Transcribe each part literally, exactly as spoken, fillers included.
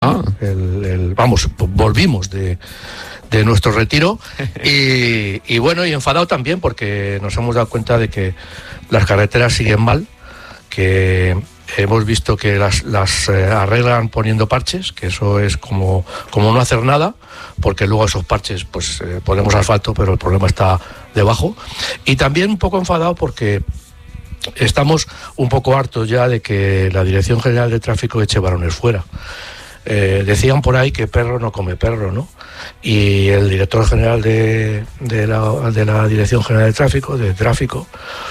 Ah. El, el, vamos, volvimos de, de nuestro retiro y, y bueno, y enfadado también porque nos hemos dado cuenta de que las carreteras siguen mal, que hemos visto que las, las eh, arreglan poniendo parches, que eso es como, como no hacer nada, porque luego esos parches pues eh, ponemos asfalto, pero el problema está debajo. Y también un poco enfadado porque estamos un poco hartos ya de que la Dirección General de Tráfico eche balones fuera. Eh, decían por ahí que perro no come perro, ¿no? Y el director general de, de, la, de la Dirección General de Tráfico, de Tráfico,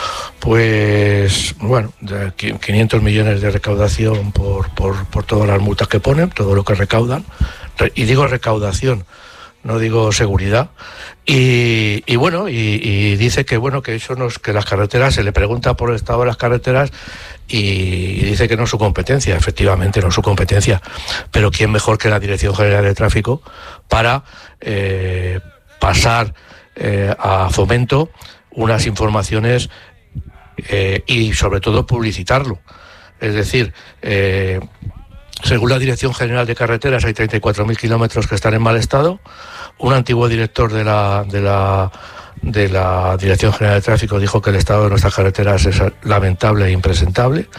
pues bueno, de quinientos millones de recaudación por, por, por todas las multas que ponen, todo lo que recaudan, y digo recaudación, no digo seguridad, y, y bueno, y, y dice que bueno, que eso no es, que las carreteras, se le pregunta por el estado de las carreteras y, y dice que no es su competencia. Efectivamente no es su competencia, pero quién mejor que la Dirección General de Tráfico para eh, pasar eh, a Fomento unas informaciones eh, y sobre todo publicitarlo. Es decir, eh, según la Dirección General de Carreteras hay treinta y cuatro mil kilómetros que están en mal estado. Un antiguo director de la, de la de la Dirección General de Tráfico dijo que el estado de nuestras carreteras es lamentable e impresentable.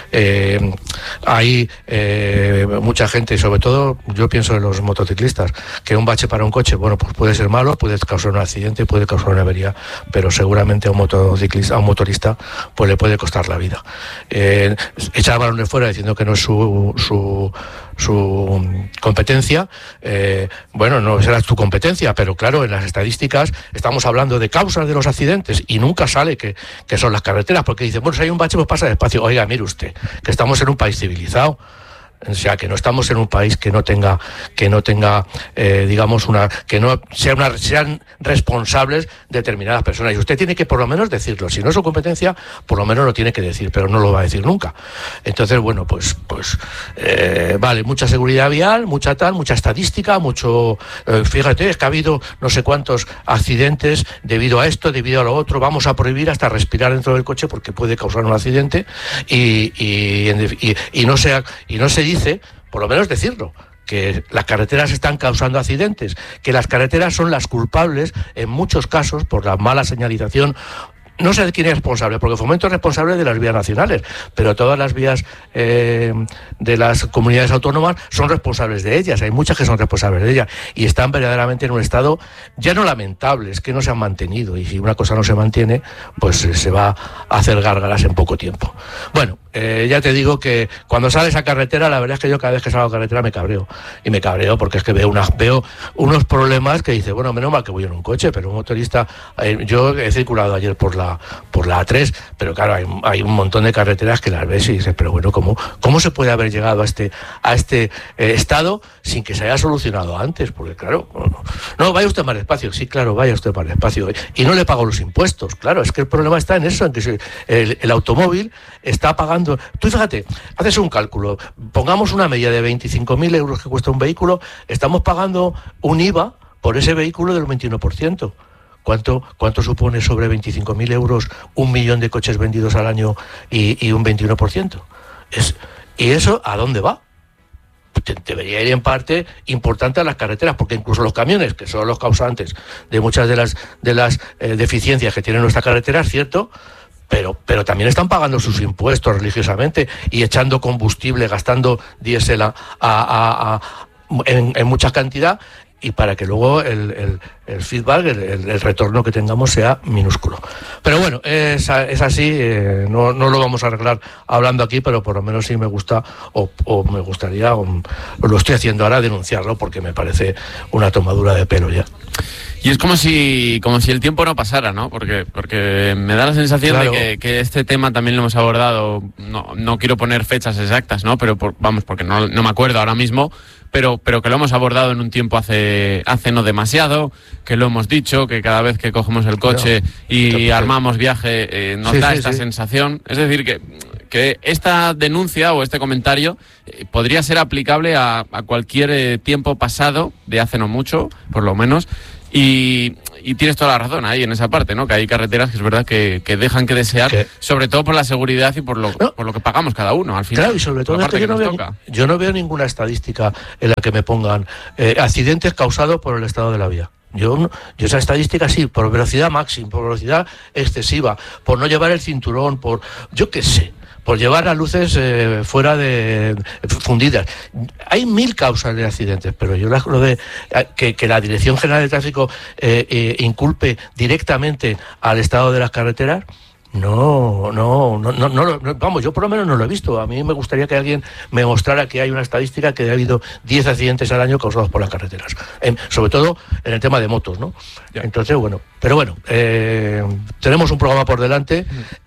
Eh, hay eh, mucha gente, y sobre todo yo pienso en los motociclistas, que un bache para un coche, bueno, pues puede ser malo, puede causar un accidente, puede causar una avería, pero seguramente a un motociclista, a un motorista, pues le puede costar la vida. Eh, echar balones fuera diciendo que no es su su su competencia, eh, bueno, no será tu competencia, pero claro, en las estadísticas estamos hablando de causas de los accidentes y nunca sale que, que son las carreteras, porque dicen, bueno, si hay un bache pues pasa despacio. Oiga, mire usted, que estamos en un país civilizado. O sea, que no estamos en un país que no tenga, que no tenga, eh, digamos, una, que no sea una, sean responsables determinadas personas. Y usted tiene que por lo menos decirlo. Si no es su competencia, por lo menos lo tiene que decir, pero no lo va a decir nunca. Entonces, bueno, pues, pues, eh, vale, mucha seguridad vial, mucha tal, mucha estadística, mucho, eh, fíjate, es que ha habido no sé cuántos accidentes debido a esto, debido a lo otro. Vamos a prohibir hasta respirar dentro del coche porque puede causar un accidente y, y, y, y no sea, y no se dice, por lo menos decirlo, que las carreteras están causando accidentes, que las carreteras son las culpables en muchos casos por la mala señalización. No sé de quién es responsable, porque Fomento es responsable de las vías nacionales, pero todas las vías eh, de las comunidades autónomas son responsables de ellas. Hay muchas que son responsables de ellas y están verdaderamente en un estado ya no lamentable, es que no se han mantenido, y si una cosa no se mantiene, pues eh, se va a hacer gárgaras en poco tiempo. Bueno, eh, ya te digo que cuando sales a carretera, la verdad es que yo cada vez que salgo a carretera me cabreo, y me cabreo porque es que veo, una, veo unos problemas que dice, bueno, menos mal que voy en un coche, pero un motorista, eh, yo he circulado ayer por la por la A tres, pero claro, hay, hay un montón de carreteras que las ves y dices, pero bueno, ¿cómo, cómo se puede haber llegado a este a este eh, estado sin que se haya solucionado antes? Porque claro, no, no, vaya usted más despacio, sí, claro, vaya usted más despacio, y no le pago los impuestos, claro, es que el problema está en eso, en que se, el, el automóvil está pagando. Tú fíjate, haces un cálculo, pongamos una media de veinticinco mil euros que cuesta un vehículo, estamos pagando un I V A por ese vehículo del veintiuno por ciento. ¿Cuánto, ¿Cuánto supone sobre veinticinco mil euros un millón de coches vendidos al año y, y un veintiuno por ciento? Es, ¿Y eso a dónde va? Debería ir en parte importante a las carreteras, porque incluso los camiones, que son los causantes de muchas de las, de las eh, deficiencias que tiene nuestra carretera, es cierto, pero, pero también están pagando sus impuestos religiosamente y echando combustible, gastando diésel a, a, a, en, en mucha cantidad, y para que luego el, el, el feedback, el, el, el retorno que tengamos sea minúsculo. Pero bueno, es, es así, eh, no, no lo vamos a arreglar hablando aquí, pero por lo menos sí me gusta, o, o me gustaría, o, o lo estoy haciendo ahora, denunciarlo, porque me parece una tomadura de pelo ya. Y es como si como si el tiempo no pasara, ¿no? Porque porque me da la sensación claro. de que, que este tema también lo hemos abordado, no, no quiero poner fechas exactas, ¿no? Pero por, vamos, porque no, no me acuerdo ahora mismo, pero pero que lo hemos abordado en un tiempo hace hace no demasiado, que lo hemos dicho, que cada vez que cogemos el coche no, y armamos viaje eh, nos sí, da sí, esta sí. sensación. Es decir, que, que esta denuncia o este comentario eh, podría ser aplicable a, a cualquier eh, tiempo pasado, de hace no mucho, por lo menos, Y, y tienes toda la razón ahí en esa parte, ¿no? Que hay carreteras que es verdad que, que dejan que desear, ¿qué? Sobre todo por la seguridad y por lo, no. por lo que pagamos cada uno, al final. Claro, y sobre todo es que yo, no veo, yo no veo ninguna estadística en la que me pongan eh, accidentes causados por el estado de la vía. Yo, yo esa estadística sí, por velocidad máxima, por velocidad excesiva, por no llevar el cinturón, por yo qué sé, por llevar las luces eh, fuera de fundidas. Hay mil causas de accidentes, pero yo lo de que, que la Dirección General de Tráfico eh, eh, inculpe directamente al estado de las carreteras. No, no, no, no, no, no, vamos, yo por lo menos no lo he visto. A mí me gustaría que alguien me mostrara que hay una estadística que ha habido diez accidentes al año causados por las carreteras, en, sobre todo en el tema de motos, ¿no? Ya. Entonces, bueno, pero bueno, eh, tenemos un programa por delante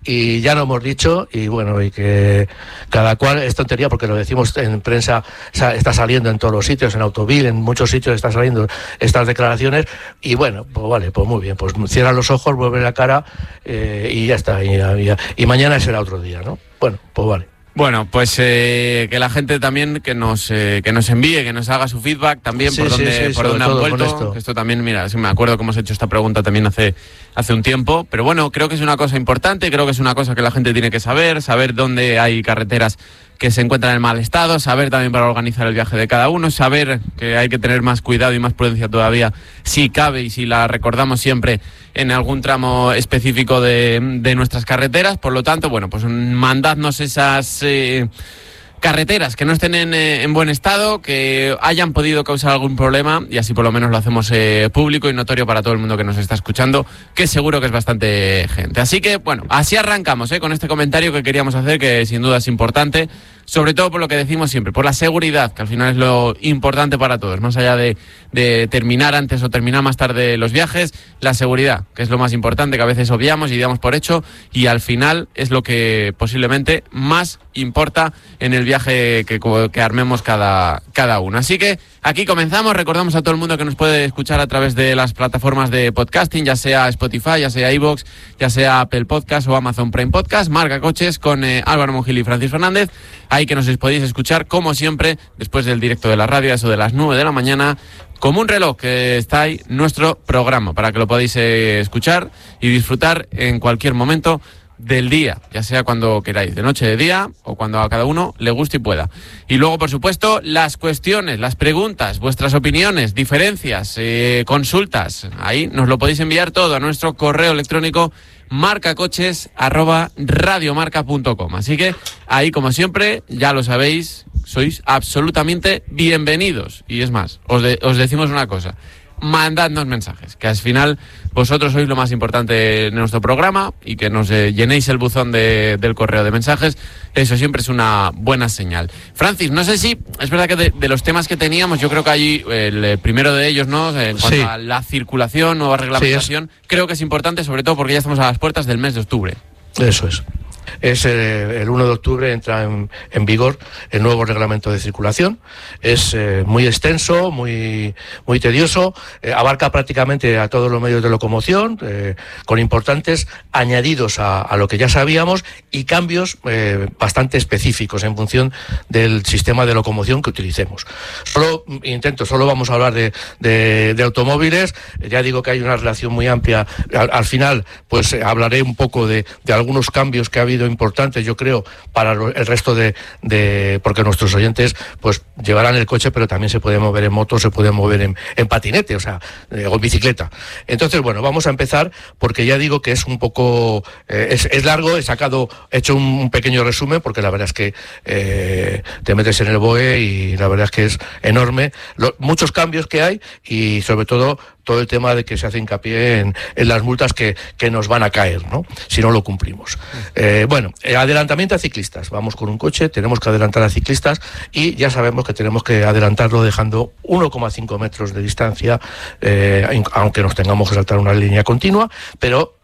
y ya lo hemos dicho, y bueno, y que cada cual es tontería porque lo decimos en prensa, está saliendo en todos los sitios, en Autovil, en muchos sitios están saliendo estas declaraciones, y bueno, pues vale, pues muy bien, pues cierra los ojos, vuelve la cara eh, y ya está. Y, y, y mañana será otro día, ¿no? Bueno, pues vale. Bueno, pues eh, que la gente también que nos eh, que nos envíe, que nos haga su feedback también, sí, por dónde, sí, sí, por dónde han vuelto. Esto. esto también, mira, sí me acuerdo que hemos hecho esta pregunta también hace, hace un tiempo, pero bueno, creo que es una cosa importante, creo que es una cosa que la gente tiene que saber, saber dónde hay carreteras que se encuentran en mal estado, saber también para organizar el viaje de cada uno, saber que hay que tener más cuidado y más prudencia todavía, si cabe y si la recordamos siempre en algún tramo específico de, de nuestras carreteras. Por lo tanto, bueno, pues mandadnos esas eh, carreteras que no estén en, en buen estado, que hayan podido causar algún problema, y así por lo menos lo hacemos eh, público y notorio para todo el mundo que nos está escuchando, que seguro que es bastante gente. Así que, bueno, así arrancamos eh, con este comentario que queríamos hacer, que sin duda es importante, sobre todo por lo que decimos siempre, por la seguridad, que al final es lo importante para todos, más allá de, de terminar antes o terminar más tarde los viajes, la seguridad, que es lo más importante, que a veces obviamos y damos por hecho, y al final es lo que posiblemente más importa en el viaje que, que armemos cada, cada uno. Así que aquí comenzamos. Recordamos a todo el mundo que nos puede escuchar a través de las plataformas de podcasting, ya sea Spotify, ya sea iVoox, ya sea Apple Podcast o Amazon Prime Podcast. Marca Coches con eh, Álvaro Mongil y Francis Fernández. Ahí que nos podéis escuchar, como siempre, después del directo de la radio, eso de las nueve de la mañana, como un reloj, que está ahí nuestro programa, para que lo podáis eh, escuchar y disfrutar en cualquier momento del día, ya sea cuando queráis, de noche, de día, o cuando a cada uno le guste y pueda. Y luego, por supuesto, las cuestiones, las preguntas, vuestras opiniones, diferencias, eh, consultas, ahí nos lo podéis enviar todo a nuestro correo electrónico marcacoches arroba radiomarca punto com. Así que ahí, como siempre, ya lo sabéis, sois absolutamente bienvenidos. Y es más, os, de, os decimos una cosa: mandadnos mensajes, que al final vosotros sois lo más importante de nuestro programa, y que nos eh, llenéis el buzón de, del correo de mensajes, eso siempre es una buena señal. Francis, no sé si es verdad que de, de los temas que teníamos, yo creo que hay el, el primero de ellos, ¿no? En cuanto sí. a la circulación, nueva reglamentación, sí, es... creo que es importante, sobre todo porque ya estamos a las puertas del mes de octubre. Eso es. Es eh, el uno de octubre entra en, en vigor el nuevo reglamento de circulación. Es eh, muy extenso, muy muy tedioso, eh, abarca prácticamente a todos los medios de locomoción, eh, con importantes añadidos a, a lo que ya sabíamos, y cambios eh, bastante específicos en función del sistema de locomoción que utilicemos. Solo intento, solo vamos a hablar de, de, de automóviles. Ya digo que hay una relación muy amplia. Al, al final, pues eh, hablaré un poco de, de algunos cambios que ha habido importantes, yo creo, para el resto de, de porque nuestros oyentes pues llevarán el coche, pero también se pueden mover en moto, se pueden mover en, en patinete, o sea, eh, o en bicicleta. Entonces, bueno, vamos a empezar, porque ya digo que es un poco eh, es, es largo. He sacado, he hecho un, un pequeño resumen, porque la verdad es que eh, te metes en el B O E y la verdad es que es enorme, Lo, muchos cambios que hay, y sobre todo todo el tema de que se hace hincapié en, en las multas que, que nos van a caer, ¿no?, si no lo cumplimos. Eh, bueno, adelantamiento a ciclistas. Vamos con un coche, tenemos que adelantar a ciclistas, y ya sabemos que tenemos que adelantarlo dejando uno coma cinco metros de distancia, eh, aunque nos tengamos que saltar una línea continua, pero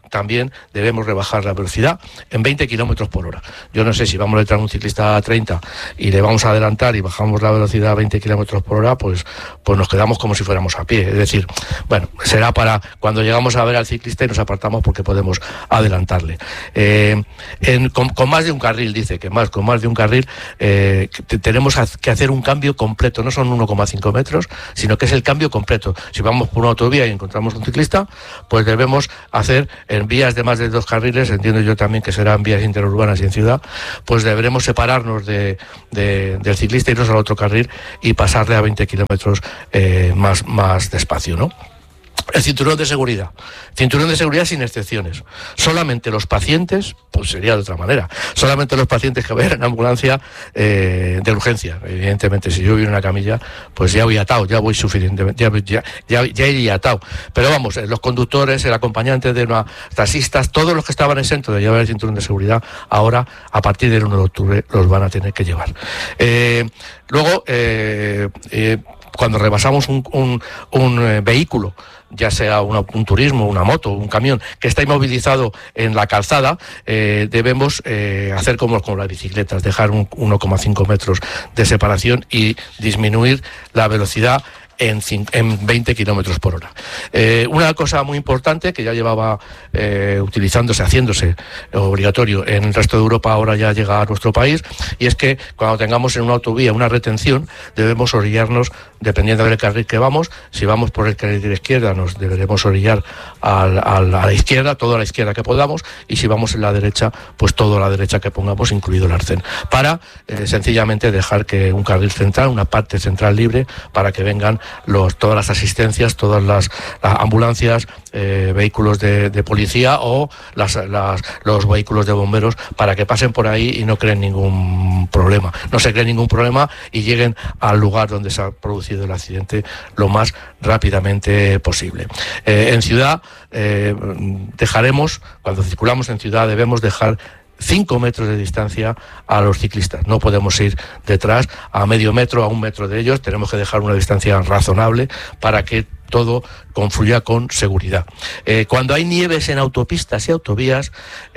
también debemos rebajar la velocidad en veinte kilómetros por hora. Yo no sé si vamos detrás de un ciclista a treinta y le vamos a adelantar y bajamos la velocidad a veinte kilómetros por hora, pues, pues nos quedamos como si fuéramos a pie. Es decir, bueno, será para cuando llegamos a ver al ciclista y nos apartamos porque podemos adelantarle. Eh, en, con, con más de un carril, dice que más, con más de un carril, eh, que tenemos que hacer un cambio completo. No son uno coma cinco metros, sino que es el cambio completo. Si vamos por una autovía y encontramos un ciclista, pues debemos hacer en vías de más de dos carriles, entiendo yo también que serán vías interurbanas y en ciudad, pues deberemos separarnos de, de, del ciclista, irnos al otro carril y pasarle a veinte kilómetros eh, más, más despacio, ¿no? El cinturón de seguridad. Cinturón de seguridad sin excepciones. Solamente los pacientes, pues sería de otra manera, solamente los pacientes que vayan en ambulancia eh, de urgencia. Evidentemente, si yo voy en una camilla, pues ya voy atado, ya voy suficientemente, ya, ya, ya, ya iría atado. Pero vamos, los conductores, el acompañante de una taxistas, todos los que estaban exentos de llevar el cinturón de seguridad, ahora, a partir del uno de octubre, los van a tener que llevar. Eh, luego, eh, eh, cuando rebasamos un, un, un eh, vehículo, ya sea una, un turismo, una moto, un camión, que está inmovilizado en la calzada, eh, debemos eh, hacer como con las bicicletas, dejar un uno coma cinco metros de separación y disminuir la velocidad en, en veinte kilómetros por hora. Eh, una cosa muy importante que ya llevaba eh, utilizándose, haciéndose obligatorio en el resto de Europa, ahora ya llega a nuestro país, y es que cuando tengamos en una autovía una retención, debemos orillarnos, dependiendo del carril que vamos. Si vamos por el carril de la izquierda, nos deberemos orillar al, al, a la izquierda, toda la izquierda que podamos, y si vamos en la derecha, pues toda la derecha que pongamos, incluido el arcén, para eh, sencillamente dejar que un carril central, una parte central libre, para que vengan Los, todas las asistencias, todas las, las ambulancias, eh, vehículos de, de policía o las, las, los vehículos de bomberos, para que pasen por ahí y no creen ningún problema, no se cree ningún problema y lleguen al lugar donde se ha producido el accidente lo más rápidamente posible. Eh, en ciudad eh, dejaremos, cuando circulamos en ciudad, debemos dejar cinco metros de distancia a los ciclistas. No podemos ir detrás a medio metro, a un metro de ellos. Tenemos que dejar una distancia razonable para que todo confluya con seguridad. Eh, cuando hay nieves en autopistas y autovías,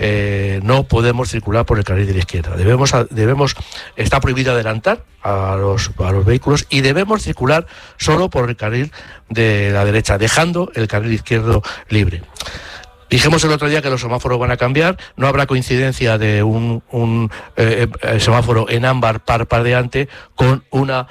eh, no podemos circular por el carril de la izquierda. Debemos, debemos, está prohibido adelantar a los, a los vehículos y debemos circular solo por el carril de la derecha, dejando el carril izquierdo libre. Dijimos el otro día que los semáforos van a cambiar, no habrá coincidencia de un, un eh, eh, semáforo en ámbar parpadeante con una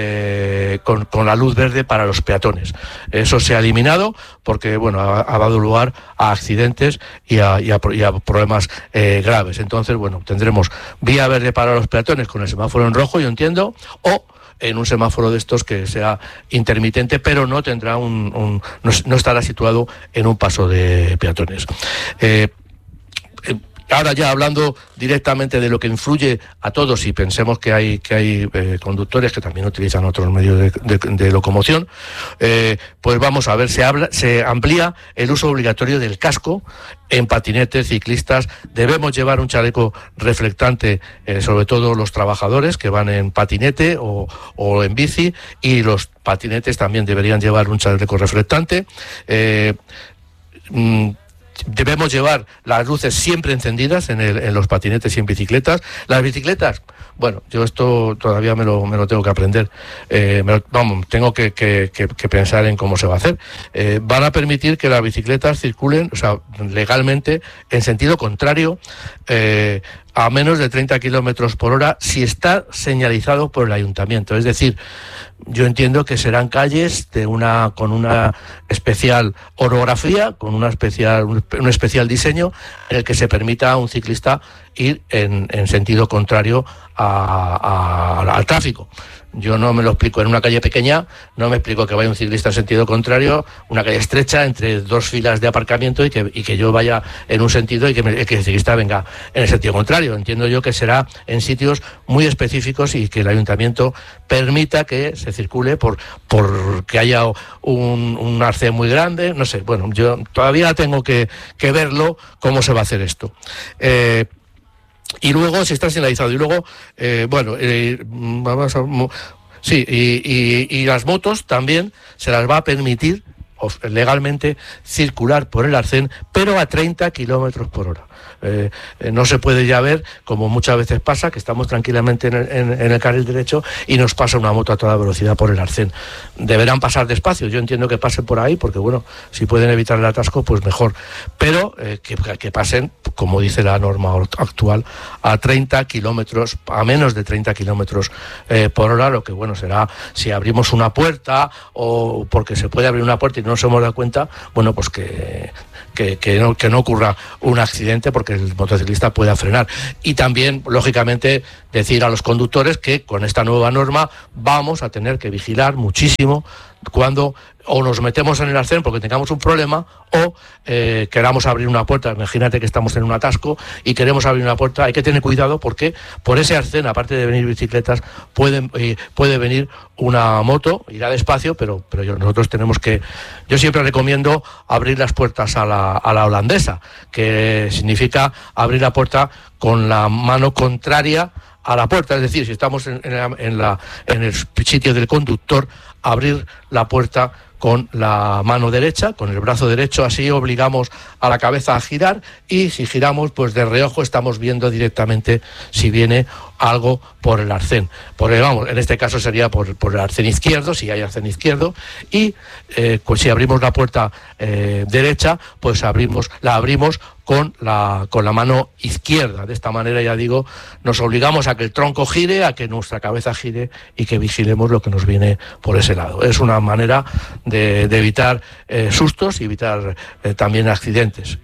eh, con, con la luz verde para los peatones. Eso se ha eliminado porque bueno ha, ha dado lugar a accidentes y a, y a, y a problemas eh, graves. Entonces, bueno, tendremos vía verde para los peatones con el semáforo en rojo, yo entiendo, o en un semáforo de estos que sea intermitente, pero no tendrá un, un no, no estará situado en un paso de peatones. Eh, eh, Ahora ya hablando directamente de lo que influye a todos, y pensemos que hay que hay eh, conductores que también utilizan otros medios de, de, de locomoción, eh, pues vamos a ver, se habla, se amplía el uso obligatorio del casco en patinetes, ciclistas. Debemos llevar un chaleco reflectante, eh, sobre todo los trabajadores que van en patinete o, o en bici, y los patinetes también deberían llevar un chaleco reflectante. Eh, mm, Debemos llevar las luces siempre encendidas en, el, en los patinetes y en bicicletas. Las bicicletas, bueno, yo esto todavía me lo, me lo tengo que aprender. Eh, me lo, vamos, tengo que, que, que, que pensar en cómo se va a hacer. Eh, van a permitir que las bicicletas circulen, o sea, legalmente, en sentido contrario, eh, a menos de treinta kilómetros por hora, si está señalizado por el ayuntamiento. Es decir, yo entiendo que serán calles de una con una especial orografía, con una especial un, un especial diseño en el que se permita a un ciclista ir en, en sentido contrario a, a, al tráfico. Yo no me lo explico en una calle pequeña, no me explico que vaya un ciclista en sentido contrario, una calle estrecha entre dos filas de aparcamiento y que, y que yo vaya en un sentido y que, me, que el ciclista venga en el sentido contrario. Entiendo yo que será en sitios muy específicos y que el ayuntamiento permita que se circule por, por que haya un, un arcén muy grande, no sé, bueno, yo todavía tengo que, que verlo cómo se va a hacer esto. Eh, Y luego, si está señalizado, y luego, eh, bueno, eh, vamos a, sí, y, y, y las motos también se las va a permitir legalmente circular por el arcén, pero a treinta kilómetros por hora. Eh, eh, no se puede ya ver, como muchas veces pasa, que estamos tranquilamente en el, en, en el carril derecho y nos pasa una moto a toda velocidad por el arcén. Deberán pasar despacio, yo entiendo que pasen por ahí, porque bueno, si pueden evitar el atasco, pues mejor, pero eh, que, que pasen, como dice la norma actual, a treinta kilómetros, a menos de treinta kilómetros eh, por hora, lo que bueno será, si abrimos una puerta, o porque se puede abrir una puerta y no nos hemos dado cuenta, bueno, pues que, que, que, no, que no ocurra un accidente, porque el motociclista pueda frenar. Y también, lógicamente, decir a los conductores que con esta nueva norma vamos a tener que vigilar muchísimo cuando o nos metemos en el arcén porque tengamos un problema, o eh, queramos abrir una puerta. Imagínate que estamos en un atasco y queremos abrir una puerta. Hay que tener cuidado, porque por ese arcén, aparte de venir bicicletas, pueden, eh, puede venir una moto. Irá despacio, pero, pero yo, nosotros tenemos que... Yo siempre recomiendo abrir las puertas a la, a la holandesa, que significa abrir la puerta con la mano contraria a la puerta, es decir, si estamos en, en, la, en, la, en el sitio del conductor, abrir la puerta con la mano derecha, con el brazo derecho, así obligamos a la cabeza a girar, y si giramos, pues de reojo estamos viendo directamente si viene algo por el arcén. Por el, vamos, en este caso sería por, por el arcén izquierdo, si hay arcén izquierdo, y eh, pues si abrimos la puerta eh, derecha, pues abrimos, la abrimos con la, con la mano izquierda. De esta manera, ya digo, nos obligamos a que el tronco gire, a que nuestra cabeza gire y que vigilemos lo que nos viene por ese lado. Es una manera de, de evitar eh, sustos y evitar eh, también accidentes.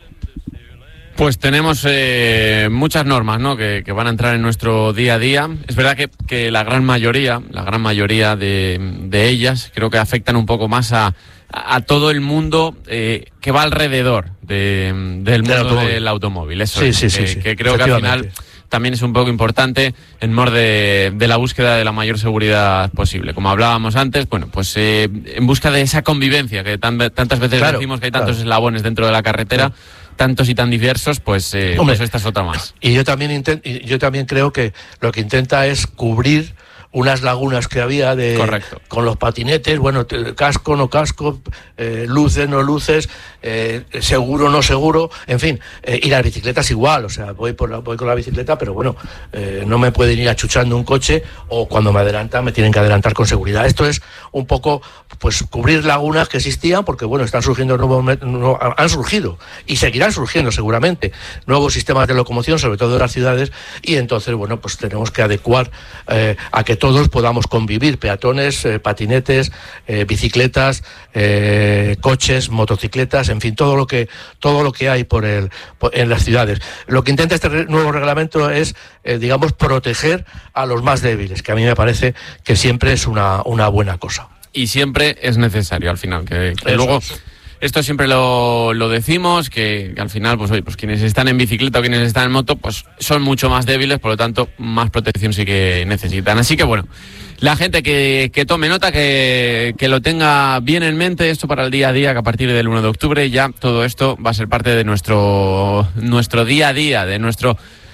Pues tenemos eh, muchas normas, ¿no?, que, que van a entrar en nuestro día a día. Es verdad que, que la gran mayoría, la gran mayoría de, de ellas, creo que afectan un poco más a, a todo el mundo eh, que va alrededor de, del mundo del automóvil. Del automóvil. Eso sí, es, sí, que, sí, sí, que creo que al final también es un poco importante en mor de, de la búsqueda de la mayor seguridad posible. Como hablábamos antes, bueno, pues eh, en busca de esa convivencia que tan, tantas veces claro, decimos que hay tantos claro. eslabones dentro de la carretera, claro. tantos y tan diversos, pues, eh, Hombre, pues esta es otra más. Y yo también intent, yo también creo que lo que intenta es cubrir unas lagunas que había de Correcto. Con los patinetes, bueno, casco, no casco, eh, luces, no luces, eh, seguro, no seguro, en fin, eh, y las bicicletas igual, o sea, voy por la, voy con la bicicleta, pero bueno, eh, no me pueden ir achuchando un coche, o cuando me adelantan me tienen que adelantar con seguridad. Esto es un poco, pues, cubrir lagunas que existían, porque bueno, están surgiendo nuevos, no, han surgido y seguirán surgiendo seguramente nuevos sistemas de locomoción, sobre todo en las ciudades, y entonces, bueno, pues tenemos que adecuar eh, a que todos podamos convivir, peatones, eh, patinetes, eh, bicicletas, eh, coches, motocicletas, en fin, todo lo que todo lo que hay por el por, en las ciudades. Lo que intenta este re, nuevo reglamento es, eh, digamos, proteger a los más débiles, que a mí me parece que siempre es una, una buena cosa. Y siempre es necesario, al final, que, que luego... Esto siempre lo, lo decimos, que, que al final, pues oye, pues quienes están en bicicleta o quienes están en moto, pues son mucho más débiles, por lo tanto, más protección sí que necesitan. Así que bueno, la gente que, que tome nota, que, que lo tenga bien en mente, esto para el día a día, que a partir del uno de octubre ya todo esto va a ser parte de nuestro, nuestro día a día, de nuestro...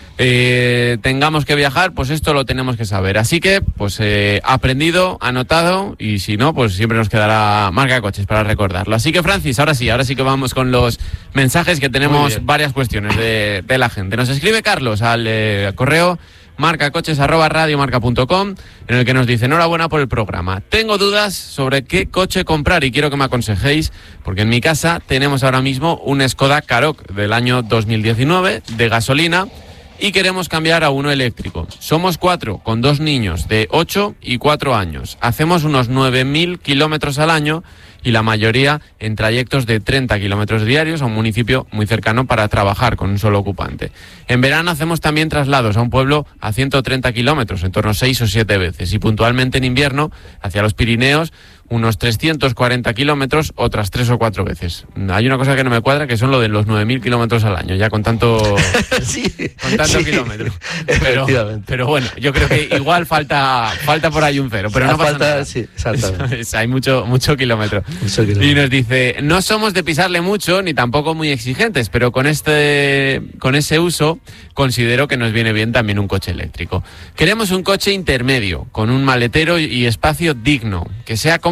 Eh, tengamos que viajar, pues esto lo tenemos que saber. Así que, pues eh, aprendido, anotado, y si no, pues siempre nos quedará marca coches para recordarlo. Así que, Francis, ahora sí, ahora sí que vamos con los mensajes, que tenemos varias cuestiones de, de la gente. Nos escribe Carlos al eh, correo marcacoches arroba radiomarca punto com, en el que nos dice: enhorabuena por el programa. Tengo dudas sobre qué coche comprar y quiero que me aconsejéis, porque en mi casa tenemos ahora mismo un Skoda Karoq del año dos mil diecinueve de gasolina y queremos cambiar a uno eléctrico. Somos cuatro, con dos niños de ocho y cuatro años. Hacemos unos nueve mil kilómetros al año y la mayoría en trayectos de treinta kilómetros diarios a un municipio muy cercano para trabajar con un solo ocupante. En verano hacemos también traslados a un pueblo a ciento treinta kilómetros, en torno a seis o siete veces. Y puntualmente en invierno, hacia los Pirineos, unos trescientos cuarenta kilómetros, otras tres o cuatro veces. Hay una cosa que no me cuadra, que son lo de los nueve mil kilómetros al año, ya con tanto, sí, con tanto sí, kilómetro. Pero, pero bueno, yo creo que igual falta falta por ahí un cero, pero no pasa falta, nada. Sí, exactamente. Es, hay mucho, mucho kilómetro. mucho kilómetro. Y nos dice: no somos de pisarle mucho, ni tampoco muy exigentes, pero con este con ese uso considero que nos viene bien también un coche eléctrico. Queremos un coche intermedio, con un maletero y espacio digno, que sea cómodo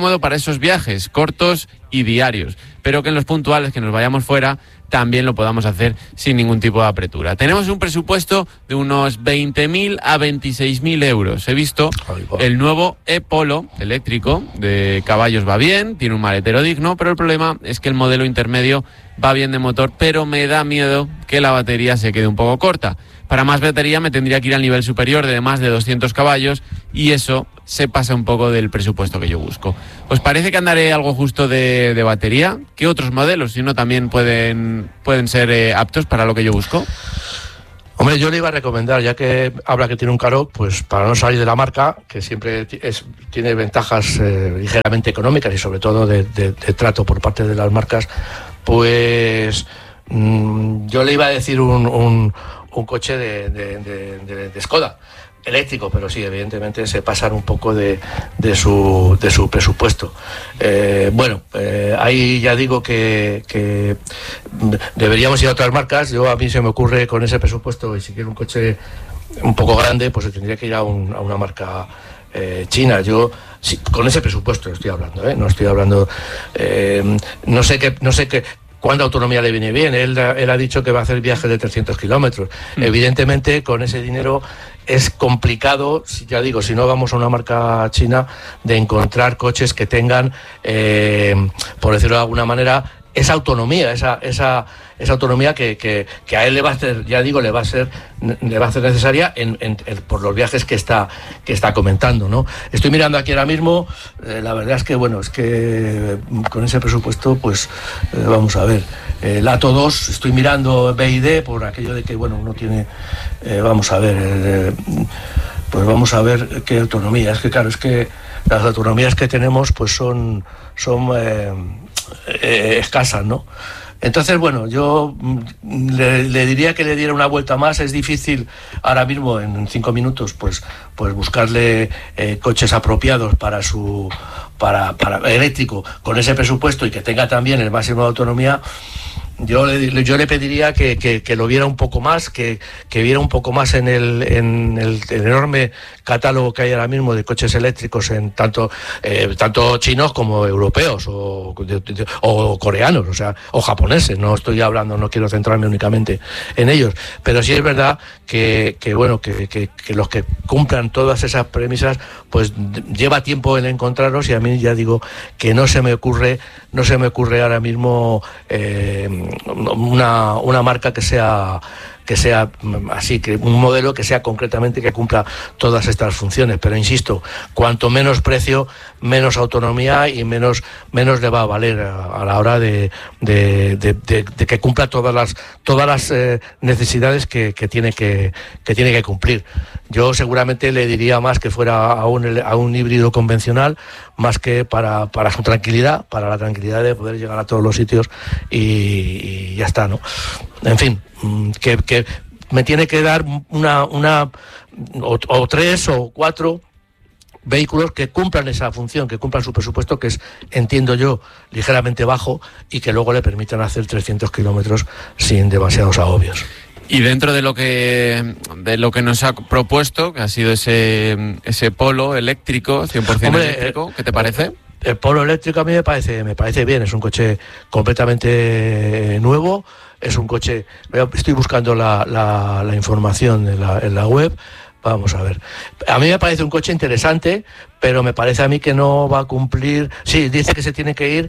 cómodo para esos viajes cortos y diarios, pero que en los puntuales, que nos vayamos fuera, también lo podamos hacer sin ningún tipo de apretura. Tenemos un presupuesto de unos veinte mil a veintiséis mil euros. He visto el nuevo e-Polo eléctrico de caballos, va bien, tiene un maletero digno, pero el problema es que el modelo intermedio va bien de motor, pero me da miedo que la batería se quede un poco corta. Para más batería me tendría que ir al nivel superior de más de doscientos caballos y eso se pasa un poco del presupuesto que yo busco. ¿Os parece que andaré algo justo de, de batería? ¿Qué otros modelos, si no, también pueden, pueden ser eh, aptos para lo que yo busco? Hombre, yo le iba a recomendar, ya que habla que tiene un Karoq, pues para no salir de la marca, que siempre es, tiene ventajas eh, ligeramente económicas y sobre todo de, de, de trato por parte de las marcas, pues mmm, yo le iba a decir un... un un coche de, de, de, de, de Skoda, eléctrico, pero sí, evidentemente se pasan un poco de, de, su, de su presupuesto. Eh, bueno, eh, ahí ya digo que, que deberíamos ir a otras marcas. Yo a mí se me ocurre con ese presupuesto, y si quiero un coche un poco grande, pues tendría que ir a, un, a una marca eh, china. Yo sí, con ese presupuesto estoy hablando, ¿eh? No estoy hablando, eh, no sé qué, no sé qué. ¿Cuánta autonomía le viene bien? Él, él ha dicho que va a hacer viajes de trescientos kilómetros. Mm. Evidentemente, con ese dinero es complicado, ya digo, si no vamos a una marca china, de encontrar coches que tengan, eh, por decirlo de alguna manera, esa autonomía, esa esa esa autonomía que, que, que a él le va a hacer, ya digo, le va a ser le va a ser necesaria en, en, en, por los viajes que está que está comentando, ¿no? Estoy mirando aquí ahora mismo, eh, la verdad es que bueno, es que con ese presupuesto, pues eh, vamos a ver, el eh, Atto dos, estoy mirando B y D por aquello de que bueno, uno tiene, eh, vamos a ver, eh, pues vamos a ver qué autonomía. Es que claro, es que las autonomías que tenemos pues son son eh, eh, escasas, ¿no? Entonces, bueno, yo le, le diría que le diera una vuelta más. Es difícil ahora mismo, en cinco minutos, pues, pues buscarle eh, coches apropiados para su para, para eléctrico con ese presupuesto y que tenga también el máximo de autonomía. Yo le, yo le pediría que, que, que lo viera un poco más, que, que viera un poco más en el, en el, el enorme catálogo que hay ahora mismo de coches eléctricos, en tanto eh, tanto chinos como europeos o, de, de, o coreanos, o sea, o japoneses. No estoy hablando, no quiero centrarme únicamente en ellos, pero sí es verdad que, que bueno, que, que, que los que cumplan todas esas premisas, pues lleva tiempo en encontrarlos, y a mí ya digo que no se me ocurre, no se me ocurre ahora mismo eh, una, una marca que sea que sea así, que un modelo que sea concretamente que cumpla todas estas funciones. Pero insisto, cuanto menos precio, menos autonomía y menos menos le va a valer a, a la hora de, de, de, de, de que cumpla todas las todas las eh, necesidades que, que tiene que, que tiene que cumplir. Yo seguramente le diría más que fuera a un, a un híbrido convencional, más que para, para su tranquilidad, para la tranquilidad de poder llegar a todos los sitios y, y ya está, ¿no? En fin, que, que me tiene que dar una, una o, o tres o cuatro vehículos que cumplan esa función, que cumplan su presupuesto, que es, entiendo yo, ligeramente bajo, y que luego le permitan hacer trescientos kilómetros sin demasiados agobios. Y dentro de lo que de lo que nos ha propuesto, que ha sido ese ese Polo eléctrico, cien por ciento Hombre, eléctrico, ¿qué te parece? El, el Polo eléctrico a mí me parece me parece bien, es un coche completamente nuevo, es un coche, estoy buscando la, la, la información en la, en la web. Vamos a ver. A mí me parece un coche interesante, pero me parece a mí que no va a cumplir. Sí, dice que se tiene que ir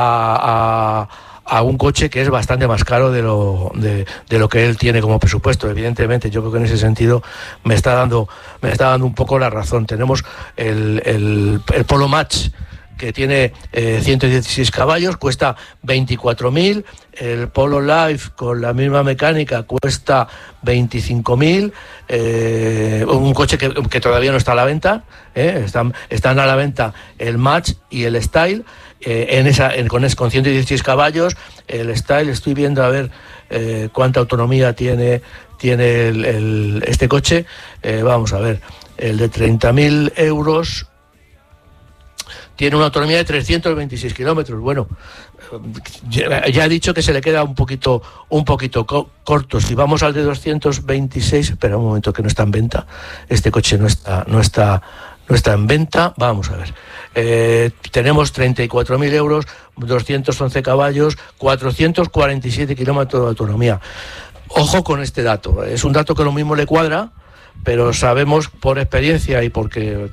a, a, a un coche que es bastante más caro de lo de, de lo que él tiene como presupuesto. Evidentemente, yo creo que en ese sentido me está dando me está dando un poco la razón. Tenemos el, el, el Polo Match, que tiene eh, ciento dieciséis caballos, cuesta veinticuatro mil. El Polo Life, con la misma mecánica, cuesta veinticinco mil. Eh, un coche que, que todavía no está a la venta, ¿eh? están, están a la venta el Match y el Style, eh, en esa, en, con, con ciento dieciséis caballos. El Style, estoy viendo a ver eh, cuánta autonomía tiene, tiene el, el, este coche. Eh, vamos a ver, el de treinta mil euros tiene una autonomía de trescientos veintiséis kilómetros. Bueno, ya, ya he dicho que se le queda un poquito un poquito co- corto. Si vamos al de doscientos veintiséis, espera un momento, que no está en venta. Este coche no está no está no está en venta. Vamos a ver. Eh, tenemos treinta y cuatro mil euros, doscientos once caballos, cuatrocientos cuarenta y siete kilómetros de autonomía. Ojo con este dato. Es un dato que lo mismo le cuadra, pero sabemos por experiencia y porque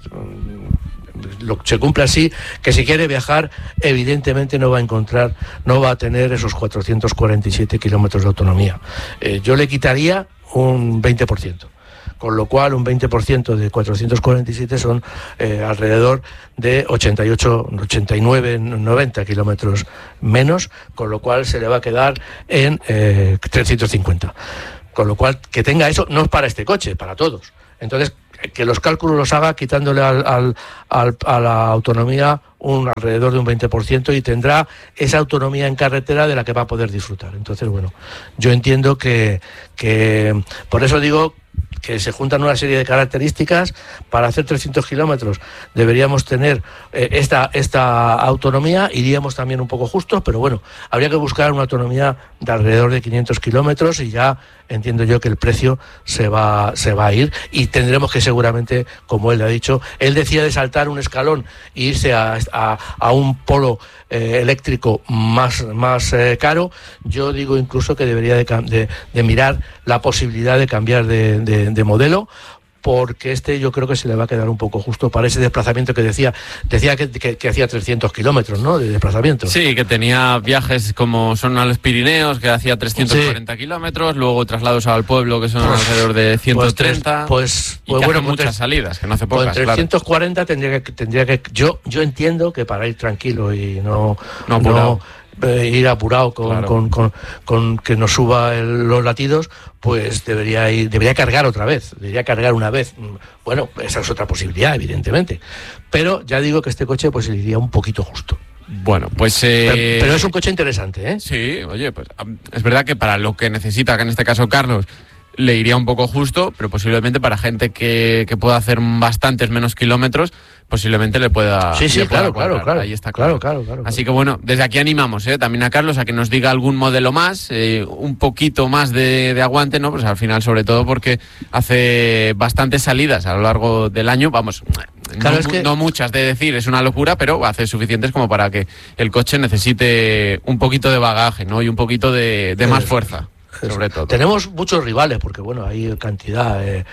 lo, se cumple así, que si quiere viajar, evidentemente no va a encontrar, no va a tener esos cuatrocientos cuarenta y siete kilómetros de autonomía. Eh, yo le quitaría un veinte por ciento. Con lo cual un veinte por ciento de cuatrocientos cuarenta y siete son eh, alrededor de ochenta y ocho, ochenta y nueve, noventa kilómetros menos, con lo cual se le va a quedar en eh, trescientos cincuenta. Con lo cual, que tenga eso, no es para este coche, para todos. Entonces, que los cálculos los haga quitándole al, al, al, a la autonomía un alrededor de un veinte por ciento y tendrá esa autonomía en carretera de la que va a poder disfrutar. Entonces, bueno, yo entiendo que, que por eso digo que se juntan una serie de características. Para hacer trescientos kilómetros deberíamos tener eh, esta, esta autonomía, iríamos también un poco justos, pero bueno, habría que buscar una autonomía de alrededor de quinientos kilómetros y ya entiendo yo que el precio se va, se va a ir y tendremos que seguramente, como él ha dicho, él decía de saltar un escalón e irse a, a, a un polo eh, eléctrico más, más eh, caro. Yo digo incluso que debería de, de, de mirar la posibilidad de cambiar de, de, de modelo, porque este yo creo que se le va a quedar un poco justo para ese desplazamiento que decía, decía que, que, que hacía trescientos kilómetros, ¿no?, de desplazamiento. Sí, que tenía viajes como son a los Pirineos, que hacía trescientos cuarenta sí. kilómetros, luego traslados al pueblo, que son pues, alrededor de ciento treinta, pues, pues, y que bueno, muchas pues, salidas, que no hace pocas, pues trescientos cuarenta claro. tendría que, tendría que yo, yo entiendo que para ir tranquilo y no... No, no Eh, ir apurado con, claro. con, con, con que nos suba el, los latidos, pues debería ir, debería cargar otra vez, debería cargar una vez. Bueno, esa es otra posibilidad, evidentemente. Pero ya digo que este coche pues iría un poquito justo. Bueno, pues... Eh... Pero, pero es un coche interesante, ¿eh? Sí, oye, pues es verdad que para lo que necesita, que en este caso Carlos, le iría un poco justo, pero posiblemente para gente que, que pueda hacer bastantes menos kilómetros, posiblemente le pueda... Sí, sí, le claro, pueda claro, claro. Ahí está claro. Claro, claro, claro. Así que bueno, desde aquí animamos ¿eh? también a Carlos a que nos diga algún modelo más, eh, un poquito más de, de aguante, ¿no? Pues al final, sobre todo porque hace bastantes salidas a lo largo del año, vamos... Claro, no, es que... no muchas de decir, es una locura, pero hace suficientes como para que el coche necesite un poquito de bagaje, ¿no? Y un poquito de, de más fuerza. Sobre todo. Tenemos muchos rivales, porque bueno, hay cantidad. Eh,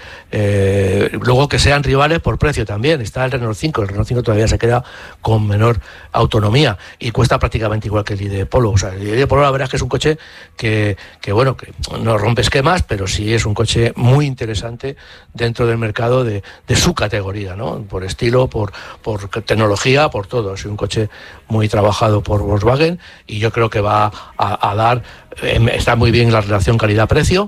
eh, luego que sean rivales por precio también. Está el Renault cinco, el Renault cinco todavía se queda con menor autonomía y cuesta prácticamente igual que el I D Polo. O sea, el I D Polo la verdad es que es un coche que, que bueno, que no rompe esquemas, pero sí es un coche muy interesante dentro del mercado de, de su categoría, ¿no? Por estilo, por, por tecnología, por todo. Es un coche muy trabajado por Volkswagen y yo creo que va a, a dar... Está muy bien la relación calidad-precio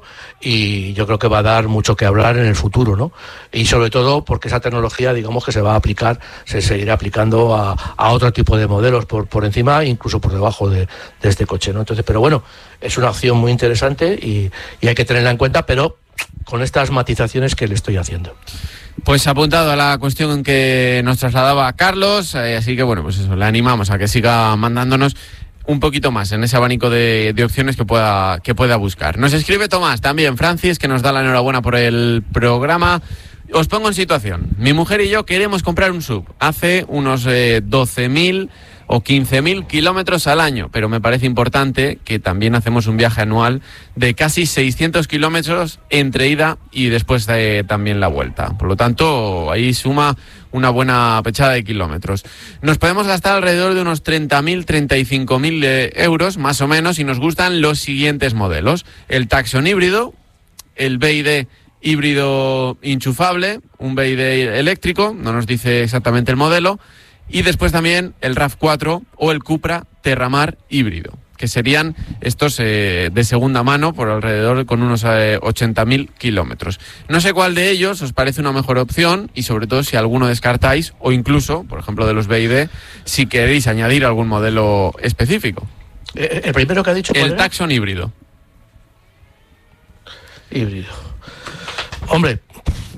y yo creo que va a dar mucho que hablar en el futuro, ¿no? Y sobre todo porque esa tecnología, digamos que se va a aplicar, se seguirá aplicando a, a otro tipo de modelos por, por encima, incluso por debajo de, de este coche, ¿no? Entonces, pero bueno, es una opción muy interesante y, y hay que tenerla en cuenta, pero con estas matizaciones que le estoy haciendo. Pues apuntado a la cuestión que nos trasladaba Carlos, eh, así que bueno, pues eso, le animamos a que siga mandándonos un poquito más en ese abanico de, de opciones que pueda, que pueda buscar. Nos escribe Tomás también, Francis, que nos da la enhorabuena por el programa. Os pongo en situación. Mi mujer y yo queremos comprar un sub. Hace unos eh, doce mil o quince mil kilómetros al año, pero me parece importante que también hacemos un viaje anual de casi seiscientos kilómetros entre ida y después de también la vuelta. Por lo tanto, ahí suma una buena pechada de kilómetros. Nos podemos gastar alrededor de unos treinta mil, treinta y cinco mil euros, más o menos, y nos gustan los siguientes modelos. El Tucson híbrido, el B Y D híbrido enchufable, un B Y D eléctrico, no nos dice exactamente el modelo, y después también el RAV cuatro o el Cupra Terramar híbrido, que serían estos eh, de segunda mano por alrededor con unos eh, ochenta mil kilómetros. No sé cuál de ellos os parece una mejor opción y sobre todo si alguno descartáis o incluso, por ejemplo, de los B Y D, si queréis añadir algún modelo específico. ¿El primero que ha dicho cuál El era? Tucson híbrido. Híbrido. Hombre,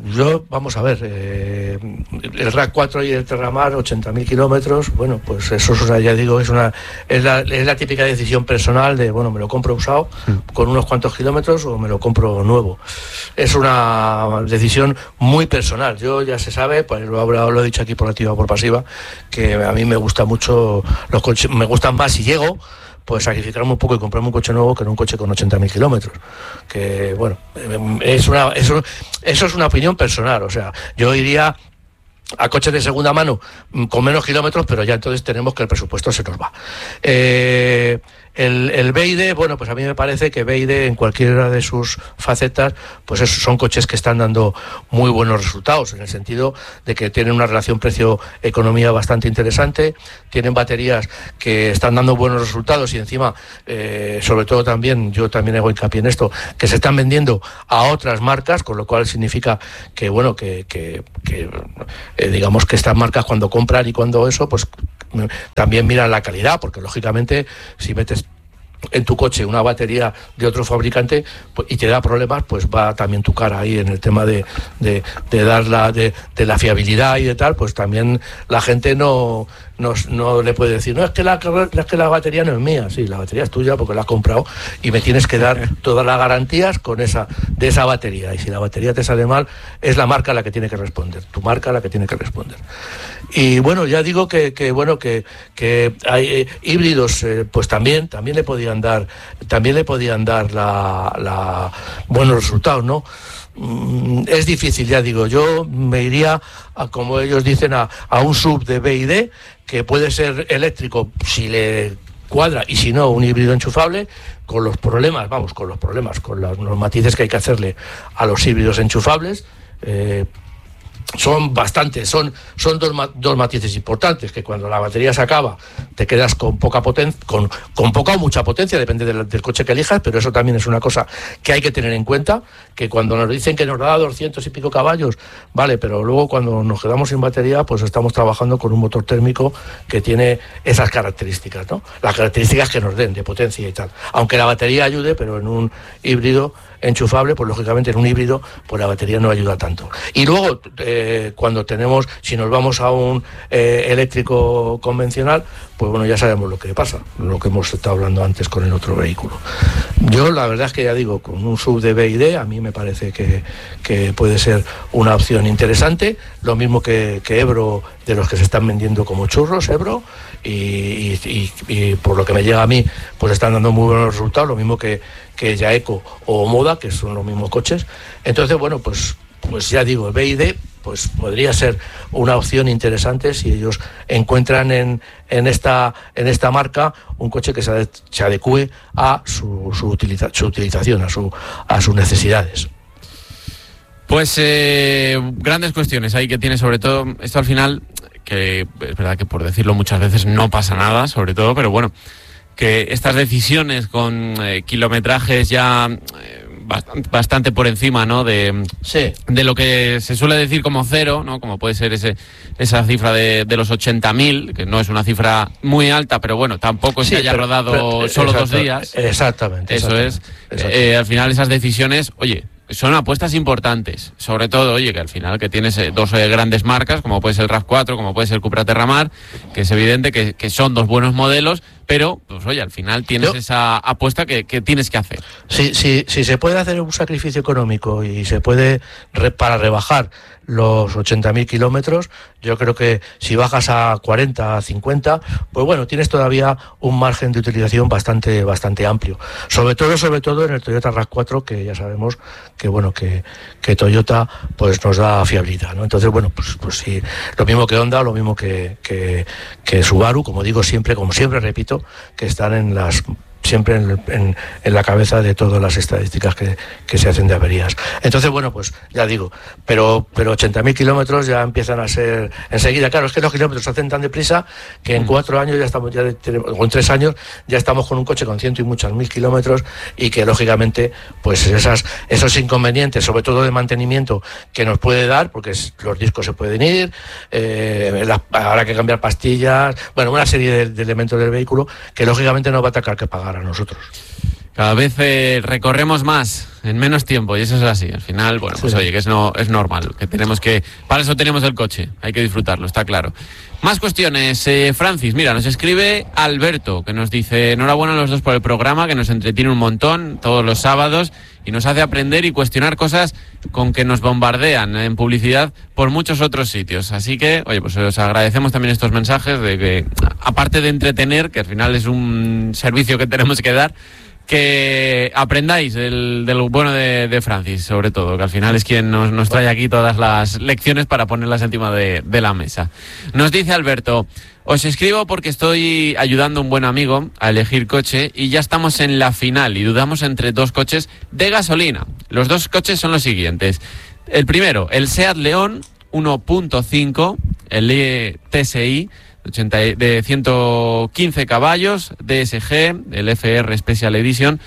yo, vamos a ver, eh, el RAV cuatro y el Terramar, ochenta mil kilómetros, bueno, pues eso es una, ya digo, es una es la, es la típica decisión personal de, bueno, me lo compro usado mm. con unos cuantos kilómetros o me lo compro nuevo. Es una decisión muy personal. Yo, ya se sabe, pues lo, lo he dicho aquí por activa o por pasiva, que a mí me gusta mucho, los coches, me gustan más si llego, pues sacrificarme un poco y comprarme un coche nuevo que no un coche con ochenta mil kilómetros. Que, bueno, es una, eso, eso es una opinión personal. O sea, yo iría a coches de segunda mano con menos kilómetros, pero ya entonces tenemos que el presupuesto se nos va. Eh, el, el B Y D, bueno, pues a mí me parece que B Y D en cualquiera de sus facetas, pues esos son coches que están dando muy buenos resultados, en el sentido de que tienen una relación precio-economía bastante interesante, tienen baterías que están dando buenos resultados y encima, eh, sobre todo también, yo también hago hincapié en esto, que se están vendiendo a otras marcas, con lo cual significa que, bueno, que, que, que eh, digamos que estas marcas cuando compran y cuando eso, pues también miran la calidad, porque lógicamente si metes en tu coche una batería de otro fabricante pues, y te da problemas, pues va también tu cara ahí en el tema de, de, de dar la, de, de la fiabilidad y de tal, pues también la gente no, no, no le puede decir, no, es que la, es que la batería no es mía. Sí, la batería es tuya porque la has comprado y me tienes que dar todas las garantías con esa, de esa batería, y si la batería te sale mal, es la marca la que tiene que responder, tu marca la que tiene que responder. Y bueno, ya digo que, que bueno que, que hay eh, híbridos, eh, pues también también le podían dar también le podían dar la, la buenos resultados, ¿no? Mm, es difícil, ya digo, yo me iría a, como ellos dicen, a, a un sub de B Y D, que puede ser eléctrico si le cuadra, y si no, un híbrido enchufable, con los problemas, vamos, con los problemas, con los, los matices que hay que hacerle a los híbridos enchufables. eh, Son bastantes, son, son dos, dos matices importantes, que cuando la batería se acaba te quedas con poca potencia, con, con poca o mucha potencia, depende del, del coche que elijas, pero eso también es una cosa que hay que tener en cuenta, que cuando nos dicen que nos da doscientos y pico caballos, vale, pero luego cuando nos quedamos sin batería, pues estamos trabajando con un motor térmico que tiene esas características, ¿no? Las características que nos den de potencia y tal. Aunque la batería ayude, pero en un híbrido enchufable, pues lógicamente en un híbrido pues la batería no ayuda tanto. Y luego eh, cuando tenemos, si nos vamos a un eh, eléctrico convencional, pues bueno, ya sabemos lo que pasa, lo que hemos estado hablando antes con el otro vehículo. Yo la verdad es que ya digo, con un sub de B Y D a mí me parece que, que puede ser una opción interesante, lo mismo que, que Ebro, de los que se están vendiendo como churros, Ebro, y, y, y, y por lo que me llega a mí, pues están dando muy buenos resultados, lo mismo que, que Yaeco o Moda, que son los mismos coches. Entonces, bueno, pues, pues ya digo, el B Y D pues podría ser una opción interesante si ellos encuentran en, en, esta, en esta marca un coche que se, ade, se adecue a su, su, utiliza, su utilización, a, su, a sus necesidades. Pues eh, grandes cuestiones ahí que tiene, sobre todo esto al final, que es verdad que por decirlo muchas veces no pasa nada, sobre todo, pero bueno, que estas decisiones con eh, kilometrajes ya eh, bastante, bastante por encima, ¿no? De, sí. de lo que se suele decir como cero, ¿no? Como puede ser ese esa cifra de, de los ochenta mil, que no es una cifra muy alta, pero bueno, tampoco es sí, que haya pero, rodado pero, solo dos días. Exactamente. Eso exactamente, es. exactamente. Eh, al final esas decisiones, oye, son apuestas importantes, sobre todo, oye, que al final que tienes eh, dos eh, grandes marcas, como puede ser el RAV cuatro, como puede ser el Cupra Terramar, que es evidente que, que son dos buenos modelos, pero, pues oye, al final tienes Yo, esa apuesta que, que tienes que hacer. Si, si, si se puede hacer un sacrificio económico y se puede, re, para rebajar los ochenta mil kilómetros, yo creo que si bajas a cuarenta, a cincuenta, pues bueno, tienes todavía un margen de utilización bastante bastante amplio. Sobre todo, sobre todo en el Toyota RAV cuatro, que ya sabemos que bueno que, que Toyota pues nos da fiabilidad, ¿no? Entonces, bueno, pues pues sí, lo mismo que Honda, lo mismo que, que, que Subaru, como digo siempre, como siempre repito, que están en las siempre en, en, en la cabeza de todas las estadísticas que, que se hacen de averías. Entonces, bueno, pues ya digo, pero pero ochenta mil kilómetros ya empiezan a ser enseguida. Claro, es que los kilómetros se hacen tan deprisa que en mm. cuatro años ya estamos, ya tenemos, o en tres años ya estamos con un coche con ciento y muchos mil kilómetros, y que lógicamente, pues esas esos inconvenientes, sobre todo de mantenimiento, que nos puede dar, porque es, los discos se pueden ir, eh, la, habrá que cambiar pastillas, bueno, una serie de, de elementos del vehículo que lógicamente nos va a atacar que pagar a nosotros. Cada vez eh, recorremos más en menos tiempo y eso es así. Al final, bueno, pues sí. oye, que es, no, es normal, que tenemos que... Para eso tenemos el coche, hay que disfrutarlo, está claro. Más cuestiones. Eh, Francis, mira, nos escribe Alberto, que nos dice: enhorabuena a los dos por el programa, que nos entretiene un montón todos los sábados y nos hace aprender y cuestionar cosas con que nos bombardean en publicidad por muchos otros sitios. Así que, oye, pues os agradecemos también estos mensajes de que, aparte de entretener, que al final es un servicio que tenemos que dar, que aprendáis del, del bueno de, de Francis, sobre todo, que al final es quien nos, nos trae aquí todas las lecciones para ponerlas encima de, de la mesa. Nos dice Alberto: os escribo porque estoy ayudando a un buen amigo a elegir coche y ya estamos en la final y dudamos entre dos coches de gasolina. Los dos coches son los siguientes. El primero, el Seat León uno punto cinco, el T S I, ochenta de ciento quince caballos, D S G, el F R Special Edition.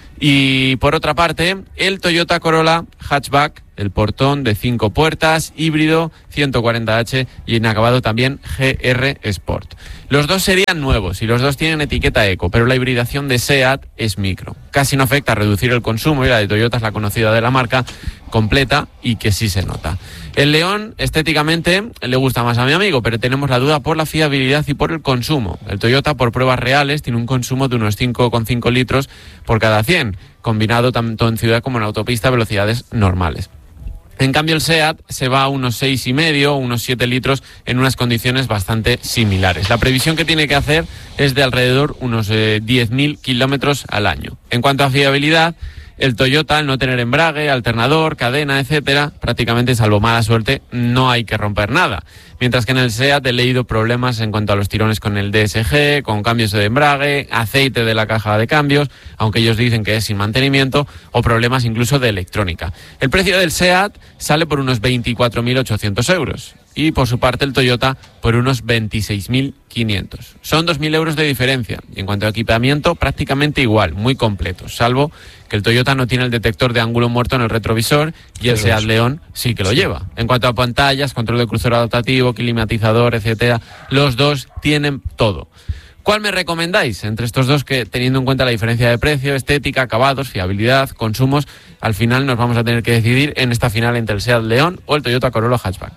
Y por otra parte, el Toyota Corolla Hatchback, el portón de cinco puertas, híbrido, ciento cuarenta hache y en acabado también G R Sport. Los dos serían nuevos y los dos tienen etiqueta eco, pero la hibridación de SEAT es micro. Casi no afecta a reducir el consumo y la de Toyota es la conocida de la marca, completa y que sí se nota. El León estéticamente le gusta más a mi amigo, pero tenemos la duda por la fiabilidad y por el consumo. El Toyota, por pruebas reales, tiene un consumo de unos cinco coma cinco litros por cada cien, combinado tanto en ciudad como en autopista a velocidades normales. En cambio, el SEAT se va a unos seis y medio, unos siete litros en unas condiciones bastante similares. La previsión que tiene que hacer es de alrededor unos eh, diez mil kilómetros al año. En cuanto a fiabilidad, el Toyota, al no tener embrague, alternador, cadena, etcétera, prácticamente, salvo mala suerte, no hay que romper nada. Mientras que en el SEAT he leído problemas en cuanto a los tirones con el D S G, con cambios de embrague, aceite de la caja de cambios, aunque ellos dicen que es sin mantenimiento, o problemas incluso de electrónica. El precio del SEAT sale por unos veinticuatro mil ochocientos euros y por su parte el Toyota por unos veintiséis mil quinientos. Son dos mil euros de diferencia y en cuanto a equipamiento prácticamente igual, muy completo, salvo que el Toyota no tiene el detector de ángulo muerto en el retrovisor y el SEAT León sí que lo lleva. En cuanto a pantallas, control de crucero adaptativo, climatizador, etcétera, los dos tienen todo. ¿Cuál me recomendáis entre estos dos que, teniendo en cuenta la diferencia de precio, estética, acabados, fiabilidad, consumos, al final nos vamos a tener que decidir en esta final entre el SEAT León o el Toyota Corolla Hatchback?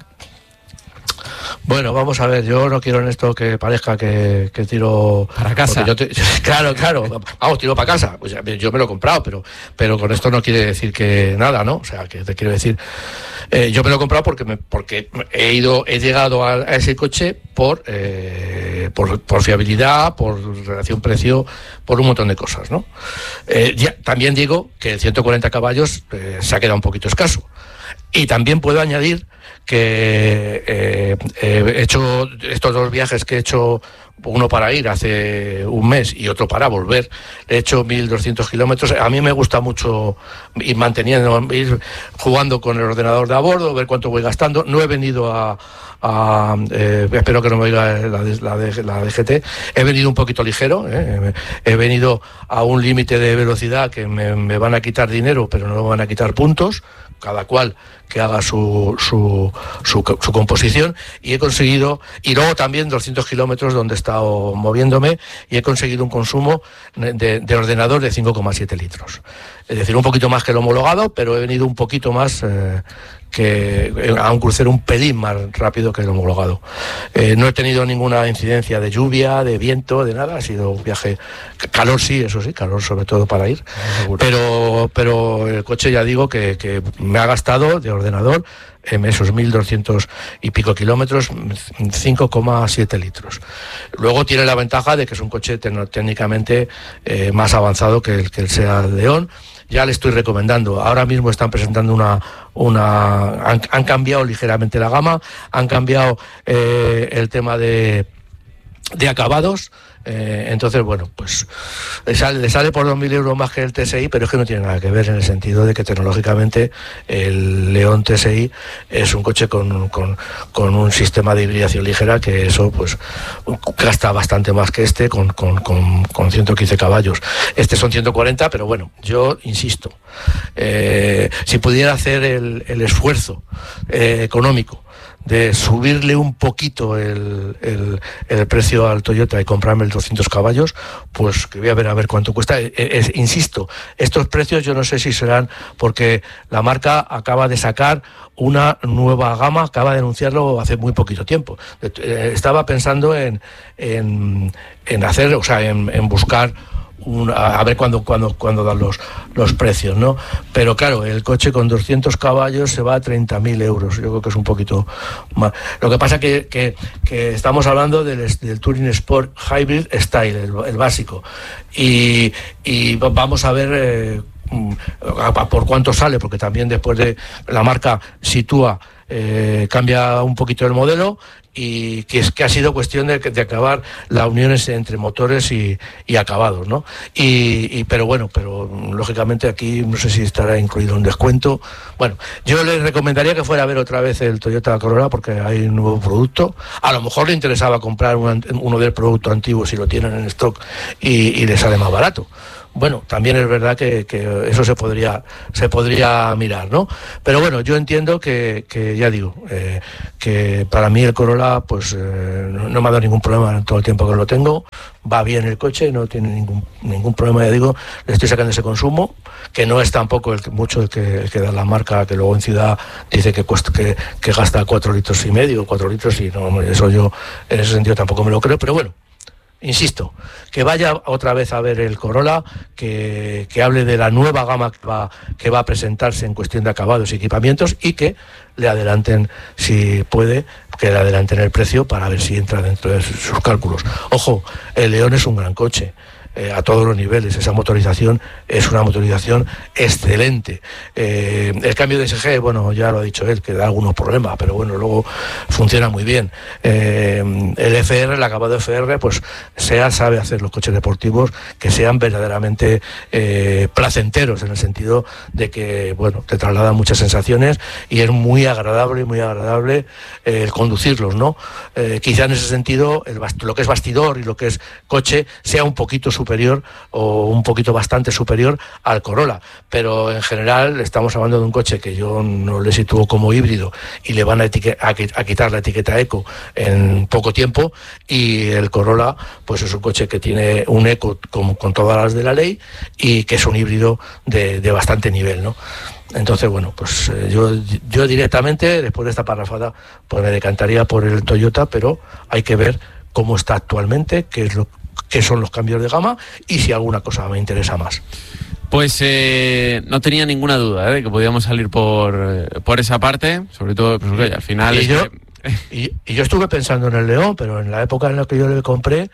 Bueno, vamos a ver, yo no quiero en esto que parezca que, que tiro... Para casa. Yo te, claro, claro, vamos, tiro para casa. Pues yo me lo he comprado, pero, pero con esto no quiere decir que nada, ¿no? O sea, que te quiero decir... Eh, yo me lo he comprado porque me, porque he ido, he llegado a, a ese coche por, eh, por, por fiabilidad, por relación precio, por un montón de cosas, ¿no? Eh, ya, también digo que el ciento cuarenta caballos eh, se ha quedado un poquito escaso. Y también puedo añadir que eh, eh, he hecho estos dos viajes que he hecho, uno para ir hace un mes y otro para volver, he hecho mil doscientos kilómetros. A mí me gusta mucho ir manteniendo, ir jugando con el ordenador de a bordo, ver cuánto voy gastando. No he venido a... a eh, espero que no me oiga la de, la, de, la D G T. He venido un poquito ligero, eh, he venido a un límite de velocidad que me, me van a quitar dinero, pero no me van a quitar puntos, cada cual que haga su, su, su, su composición, y he conseguido, y luego también doscientos kilómetros donde he estado moviéndome, y he conseguido un consumo de, de ordenador de cinco coma siete litros. Es decir, un poquito más que el homologado, pero he venido un poquito más eh, que a un crucero un pelín más rápido que el homologado. Eh, no he tenido ninguna incidencia de lluvia, de viento, de nada. Ha sido un viaje, calor sí, eso sí, calor sobre todo para ir. Pero, pero el coche, ya digo que, que me ha gastado de ordenador en esos mil doscientos y pico kilómetros, cinco coma siete litros. Luego tiene la ventaja de que es un coche técnicamente eh, más avanzado que el, que el SEAT León. Ya le estoy recomendando. Ahora mismo están presentando una... una han, han cambiado ligeramente la gama, han cambiado eh, el tema de, de acabados. Eh, entonces, bueno, pues le sale, le sale por dos mil euros más que el T S I, pero es que no tiene nada que ver en el sentido de que tecnológicamente el León T S I es un coche con, con, con un sistema de hibridación ligera, que eso pues gasta bastante más que este, con, con, con, con ciento quince caballos. Este son ciento cuarenta, pero bueno, yo insisto, eh, si pudiera hacer el, el esfuerzo eh, económico de subirle un poquito el, el, el precio al Toyota y comprarme el doscientos caballos, pues que voy a ver a ver cuánto cuesta. Eh, eh, insisto, estos precios yo no sé si serán porque la marca acaba de sacar una nueva gama, acaba de anunciarlo hace muy poquito tiempo. Eh, estaba pensando en, en, en hacer, o sea, en, en buscar Un, a, a ver cuándo cuando, cuando dan los, los precios, ¿no? Pero claro, el coche con doscientos caballos se va a treinta mil euros, yo creo que es un poquito más. Lo que pasa que, que, que estamos hablando del, del Touring Sport Hybrid Style, el, el básico, y, y vamos a ver eh, a, a por cuánto sale, porque también después de la marca sitúa, eh, cambia un poquito el modelo, y que es que ha sido cuestión de, de acabar las uniones entre motores y, y acabados, ¿no? Y, y pero bueno, pero lógicamente aquí no sé si estará incluido un descuento. Bueno, yo le recomendaría que fuera a ver otra vez el Toyota Corolla porque hay un nuevo producto. A lo mejor le interesaba comprar un, uno del producto antiguo si lo tienen en stock y, y le sale más barato. Bueno, también es verdad que, que eso se podría se podría mirar, ¿no? Pero bueno, yo entiendo que, que ya digo, eh, que para mí el Corolla pues eh, no, no me ha dado ningún problema en todo el tiempo que lo tengo. Va bien el coche, no tiene ningún ningún problema, ya digo, le estoy sacando ese consumo, que no es tampoco el que, mucho el que, el que da la marca, que luego en ciudad dice que cuesta, que, que gasta cuatro litros y medio, cuatro litros, y no, eso yo en ese sentido tampoco me lo creo, pero bueno. Insisto, que vaya otra vez a ver el Corolla, que, que hable de la nueva gama que va, que va a presentarse en cuestión de acabados y equipamientos, y que le adelanten, si puede, que le adelanten el precio para ver si entra dentro de sus cálculos. Ojo, el León es un gran coche. Eh, a todos los niveles, esa motorización es una motorización excelente. Eh, el cambio de S G, bueno, ya lo ha dicho él, que da algunos problemas, pero bueno, luego funciona muy bien. Eh, el F R, el acabado F R, pues SEAT sabe hacer los coches deportivos que sean verdaderamente eh, placenteros, en el sentido de que, bueno, te trasladan muchas sensaciones y es muy agradable, muy agradable eh, el conducirlos, ¿no? Eh, quizá en ese sentido, el bast- lo que es bastidor y lo que es coche sea un poquito superior o un poquito bastante superior al Corolla, pero en general estamos hablando de un coche que yo no le sitúo como híbrido y le van a, etique- a, a quitar la etiqueta eco en poco tiempo, y el Corolla pues es un coche que tiene un eco con, con todas las de la ley y que es un híbrido de, de bastante nivel, ¿no? Entonces, bueno, pues eh, yo, yo directamente, después de esta parrafada, pues me decantaría por el Toyota, pero hay que ver cómo está actualmente, qué es lo qué son los cambios de gama y si alguna cosa me interesa más. Pues eh, no tenía ninguna duda ¿eh? de que podíamos salir por, por esa parte, sobre todo pues, okay, al final... Y, es yo, que... y, y yo estuve pensando en el León, pero en la época en la que yo le compré,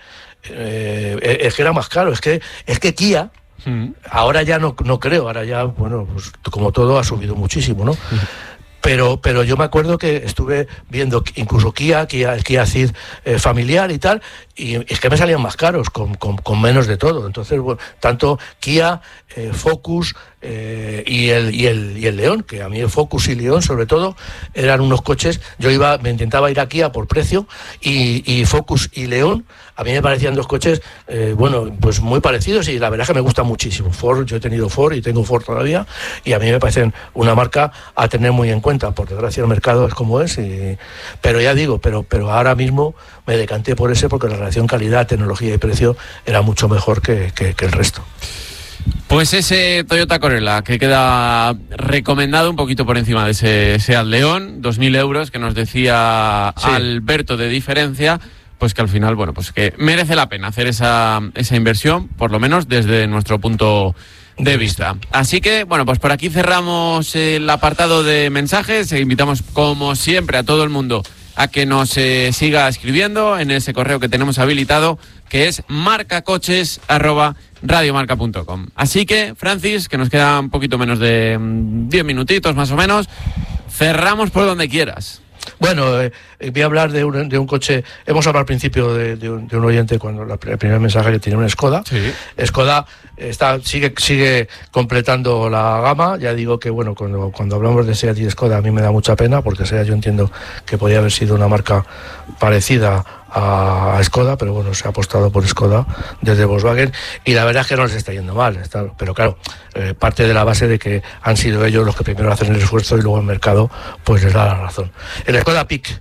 eh, es que era más caro, es que, es que Kia... Mm. Ahora ya no, no creo, ahora ya, bueno, pues como todo ha subido muchísimo, ¿no? Mm. Pero, pero yo me acuerdo que estuve viendo incluso Kia, Kia el Kia Ceed eh, familiar y tal, y es que me salían más caros, con, con, con menos de todo. Entonces, bueno, tanto Kia, eh, Focus eh, y, el, y, el, y el León, que a mí el Focus y León sobre todo eran unos coches, yo iba, me intentaba ir a Kia por precio, y, y Focus y León a mí me parecían dos coches, eh, bueno, pues muy parecidos, y la verdad es que me gusta muchísimo. Ford, yo he tenido Ford y tengo Ford todavía, y a mí me parecen una marca a tener muy en cuenta. Por desgracia el mercado es como es, y, pero ya digo, pero, pero ahora mismo me decanté por ese porque la relación calidad, tecnología y precio era mucho mejor que, que, que el resto. Pues ese Toyota Corolla que queda recomendado un poquito por encima de ese Seat León, dos mil euros, que nos decía sí. Alberto de diferencia, pues que al final, bueno, pues que merece la pena hacer esa, esa inversión, por lo menos desde nuestro punto de vista. Así que, bueno, pues por aquí cerramos el apartado de mensajes. E invitamos, como siempre, a todo el mundo a que nos eh, siga escribiendo en ese correo que tenemos habilitado, que es marcacoches arroba radiomarca punto com. Así que, Francis, que nos queda un poquito menos de diez mm, minutitos más o menos, cerramos por donde quieras. Bueno, eh, voy a hablar de un, de un coche. Hemos hablado al principio de, de, un, de un oyente cuando la, el primer mensaje que tiene una Skoda. Sí. Skoda está sigue sigue completando la gama. Ya digo que bueno, cuando cuando hablamos de Seat y Skoda a mí me da mucha pena, porque Seat yo entiendo que podía haber sido una marca parecida a Skoda, pero bueno, se ha apostado por Skoda desde Volkswagen y la verdad es que no les está yendo mal, está, pero claro, eh, parte de la base de que han sido ellos los que primero hacen el esfuerzo y luego el mercado pues les da la razón. El Skoda Peak,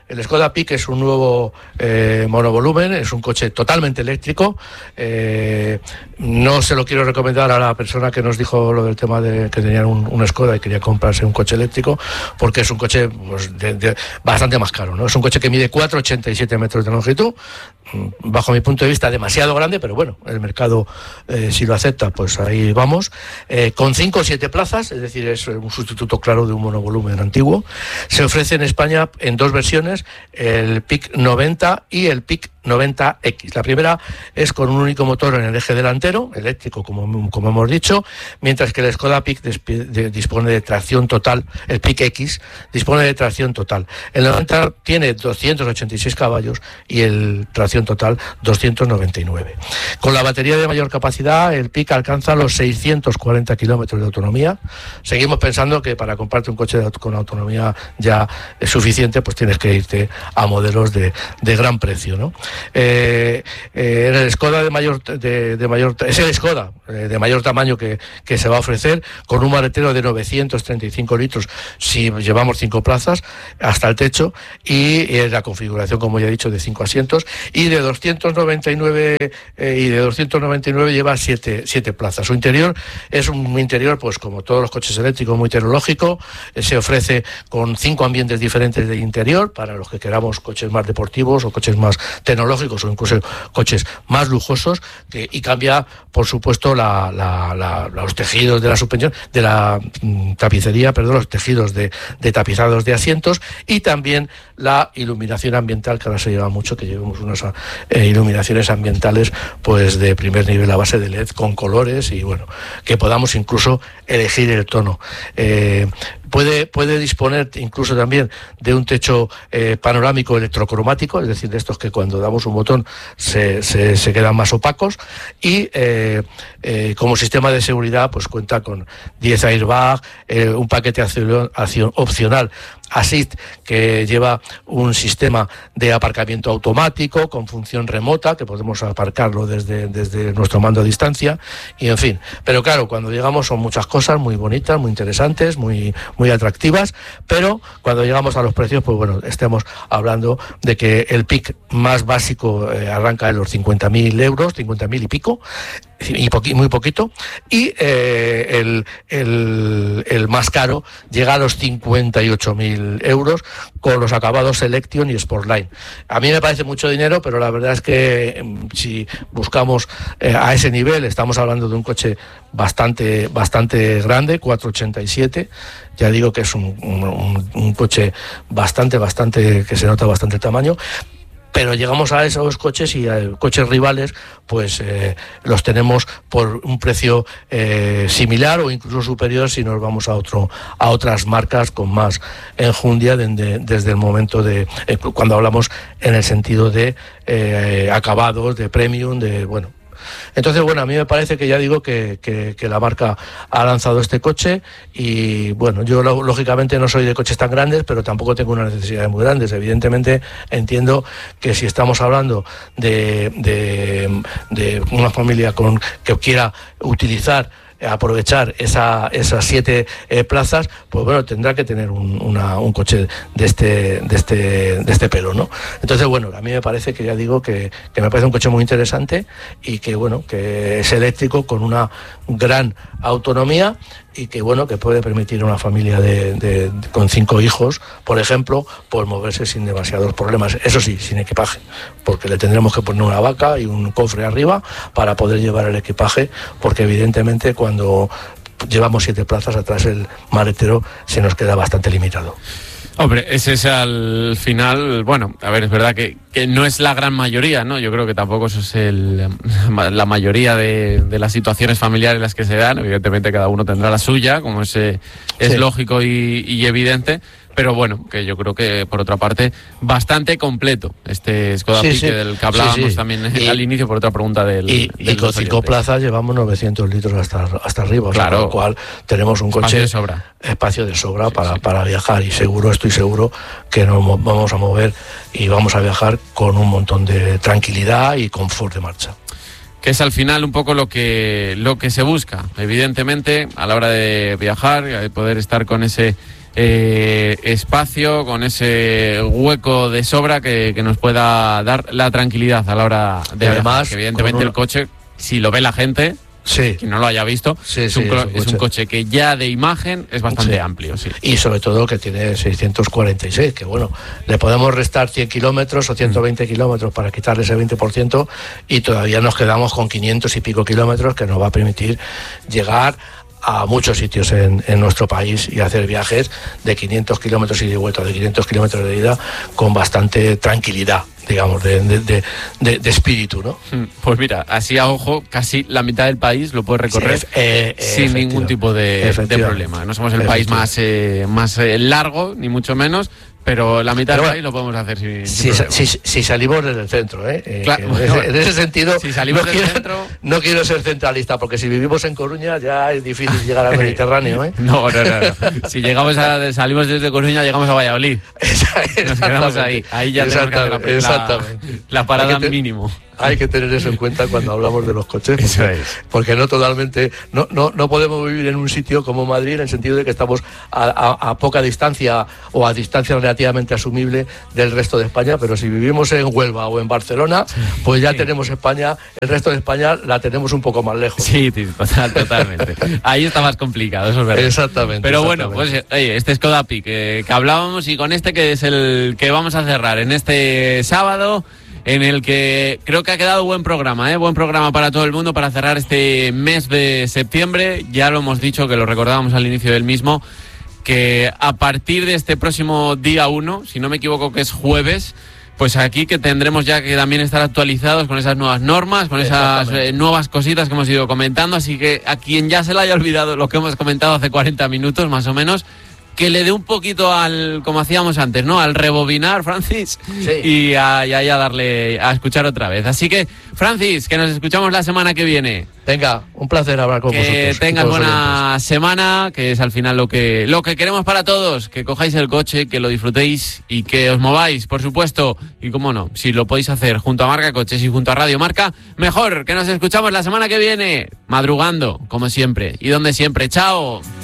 el Skoda Peak es un nuevo eh, monovolumen, es un coche totalmente eléctrico. Eh, no se lo quiero recomendar a la persona que nos dijo lo del tema de que tenían un, un Skoda y quería comprarse un coche eléctrico, porque es un coche pues, de, de, bastante más caro, ¿no? Es un coche que mide cuatro coma ochenta y siete metros de longitud, bajo mi punto de vista demasiado grande, pero bueno, el mercado eh, si lo acepta, pues ahí vamos, eh, con cinco o siete plazas, es decir, es un sustituto claro de un monovolumen antiguo. Se ofrece en España en dos versiones, el Peak noventa y el Peak noventa X. La primera es con un único motor en el eje delantero, eléctrico como, como hemos dicho, mientras que el Skoda Peak de, dispone de tracción total, el Peak X dispone de tracción total. El noventa tiene doscientos ochenta y seis caballos y el tracción total doscientos noventa y nueve. Con la batería de mayor capacidad, el Peak alcanza los seiscientos cuarenta kilómetros de autonomía. Seguimos pensando que para comprarte un coche de, con autonomía ya es suficiente, pues tienes que irte a modelos de, de gran precio, ¿no? Eh, eh, en el Skoda de mayor, de, de mayor es el Skoda eh, de mayor tamaño que, que se va a ofrecer, con un maletero de novecientos treinta y cinco litros si llevamos cinco plazas hasta el techo, y eh, la configuración, como ya he dicho, de cinco asientos, y de doscientos noventa y nueve eh, y de doscientos noventa y nueve lleva siete plazas. Su interior es un interior, pues como todos los coches eléctricos, muy tecnológico. Eh, se ofrece con cinco ambientes diferentes de interior para los que queramos coches más deportivos o coches más tecnológicos o incluso coches más lujosos, que, y cambia, por supuesto, la, la, la, los tejidos de la suspensión, de la mm, tapicería, perdón, los tejidos de, de tapizados de asientos, y también la iluminación ambiental, que ahora se lleva mucho, que llevemos unas eh, iluminaciones ambientales pues de primer nivel a base de L E D con colores, y bueno, que podamos incluso elegir el tono. Eh, Puede, puede disponer incluso también de un techo eh, panorámico electrocromático, es decir, de estos que cuando damos un botón se, se, se quedan más opacos, y eh, eh, como sistema de seguridad pues cuenta con diez airbags, eh, un paquete acción, acción opcional Assist, que lleva un sistema de aparcamiento automático con función remota, que podemos aparcarlo desde, desde nuestro mando a distancia, y en fin. Pero claro, cuando llegamos son muchas cosas muy bonitas, muy interesantes, muy, muy atractivas, pero cuando llegamos a los precios, pues bueno, estemos hablando de que el Peak más básico eh, arranca en los cincuenta mil euros, cincuenta mil y pico, y poqui, muy poquito, y eh, el, el, el más caro llega a los cincuenta y ocho mil euros con los acabados Selection y Sportline. A mí me parece mucho dinero, pero la verdad es que si buscamos eh, a ese nivel, estamos hablando de un coche bastante bastante grande, cuatro ochenta y siete, ya digo que es un, un, un coche bastante, bastante, que se nota bastante el tamaño. Pero llegamos a esos coches y a coches rivales, pues eh, los tenemos por un precio eh, similar o incluso superior si nos vamos a otro a otras marcas con más enjundia de, de, desde el momento de eh, cuando hablamos en el sentido de eh, acabados, de premium, de bueno. Entonces, bueno, a mí me parece que ya digo que, que, que la marca ha lanzado este coche, y bueno, yo lógicamente no soy de coches tan grandes, pero tampoco tengo unas necesidades muy grandes. Evidentemente entiendo que si estamos hablando de, de, de una familia con que quiera utilizar, aprovechar esa, esas siete eh, plazas, pues bueno, tendrá que tener un, una, un coche de este, de este, de este pelo, ¿no? Entonces, bueno, a mí me parece que ya digo que, que me parece un coche muy interesante, y que bueno, que es eléctrico con una gran autonomía, y que bueno, que puede permitir a una familia de, de, de con cinco hijos, por ejemplo, pues moverse sin demasiados problemas. Eso sí, sin equipaje, porque le tendremos que poner una vaca y un cofre arriba para poder llevar el equipaje, porque evidentemente cuando llevamos siete plazas atrás el maletero se nos queda bastante limitado. Hombre, ese es al final, bueno, a ver, es verdad que, que no es la gran mayoría, ¿no? Yo creo que tampoco eso es el, la mayoría de, de las situaciones familiares en las que se dan. Evidentemente cada uno tendrá la suya, como es, es sí. lógico y, y evidente. Pero bueno, que yo creo que por otra parte bastante completo este Skoda sí, Peak, sí. del que hablábamos sí, sí. también y, al inicio por otra pregunta del y, del y con cinco plazas llevamos novecientos litros hasta, hasta arriba, claro. O sea, con lo cual tenemos un coche espacio de sobra, espacio de sobra sí, para, sí. para viajar, y seguro, estoy seguro que nos vamos a mover y vamos a viajar con un montón de tranquilidad y confort de marcha. Que es al final un poco lo que lo que se busca, evidentemente, a la hora de viajar, de poder estar con ese eh, espacio, con ese hueco de sobra que, que nos pueda dar la tranquilidad a la hora de además, viajar. Evidentemente una... el coche, si lo ve la gente, sí, quien no lo haya visto, sí, es, sí, un es, un es un coche que ya de imagen es bastante sí. amplio. Sí. Y sobre todo que tiene seiscientos cuarenta y seis, que bueno, le podemos restar cien kilómetros o ciento veinte mm. kilómetros para quitarle ese veinte por ciento y todavía nos quedamos con quinientos y pico kilómetros, que nos va a permitir llegar a muchos sitios en, en nuestro país y hacer viajes de quinientos kilómetros y de vuelta, de quinientos kilómetros de ida, con bastante tranquilidad, digamos, de, de, de, de, de espíritu, ¿no? Pues mira, así a ojo, casi la mitad del país lo puede recorrer sí, eh, eh, sin ningún tipo de, de problema. No somos el país más, eh, más eh, largo, ni mucho menos, pero la mitad pero, del país lo podemos hacer sin, si, sin si, si, si salimos desde el centro, ¿eh? eh claro, en, ese, en ese sentido, si salimos no, del quiero, centro... no quiero ser centralista, porque si vivimos en Coruña ya es difícil llegar al Mediterráneo, ¿eh? No, no, no, no. Si llegamos a, salimos desde Coruña, llegamos a Valladolid. Nos quedamos ahí. Ahí ya tenemos que hacer la, la, la parada te, mínimo. Hay que tener eso en cuenta cuando hablamos de los coches, porque, es. porque no totalmente, no, no, no podemos vivir en un sitio como Madrid en el sentido de que estamos a, a, a poca distancia o a distancia relativamente asumible del resto de España, pero si vivimos en Huelva o en Barcelona, pues ya sí. tenemos España, el resto de España la tenemos un poco más lejos. Sí, total, totalmente. Ahí está más complicado, eso es verdad. Exactamente. Pero exactamente. bueno, pues oye, este Skoda Pi que, que hablábamos y con este que es el que vamos a cerrar en este sábado, en el que creo que ha quedado buen programa, ¿eh? Buen programa para todo el mundo para cerrar este mes de septiembre. Ya lo hemos dicho, que lo recordábamos al inicio del mismo, que a partir de este próximo día uno, si no me equivoco que es jueves, pues aquí que tendremos ya que también estar actualizados con esas nuevas normas, con esas eh, nuevas cositas que hemos ido comentando. Así que a quien ya se le haya olvidado lo que hemos comentado hace cuarenta minutos más o menos, que le dé un poquito al, como hacíamos antes, ¿no? Al rebobinar, Francis, sí. y a, y a darle a escuchar otra vez. Así que, Francis, que nos escuchamos la semana que viene. Venga, un placer hablar con que vosotros. Que tengas buena oyentes. semana, que es al final lo que, lo que queremos para todos, que cojáis el coche, que lo disfrutéis y que os mováis, por supuesto. Y cómo no, si lo podéis hacer junto a Marca Coches y junto a Radio Marca, mejor, que nos escuchamos la semana que viene, madrugando, como siempre, y donde siempre. ¡Chao!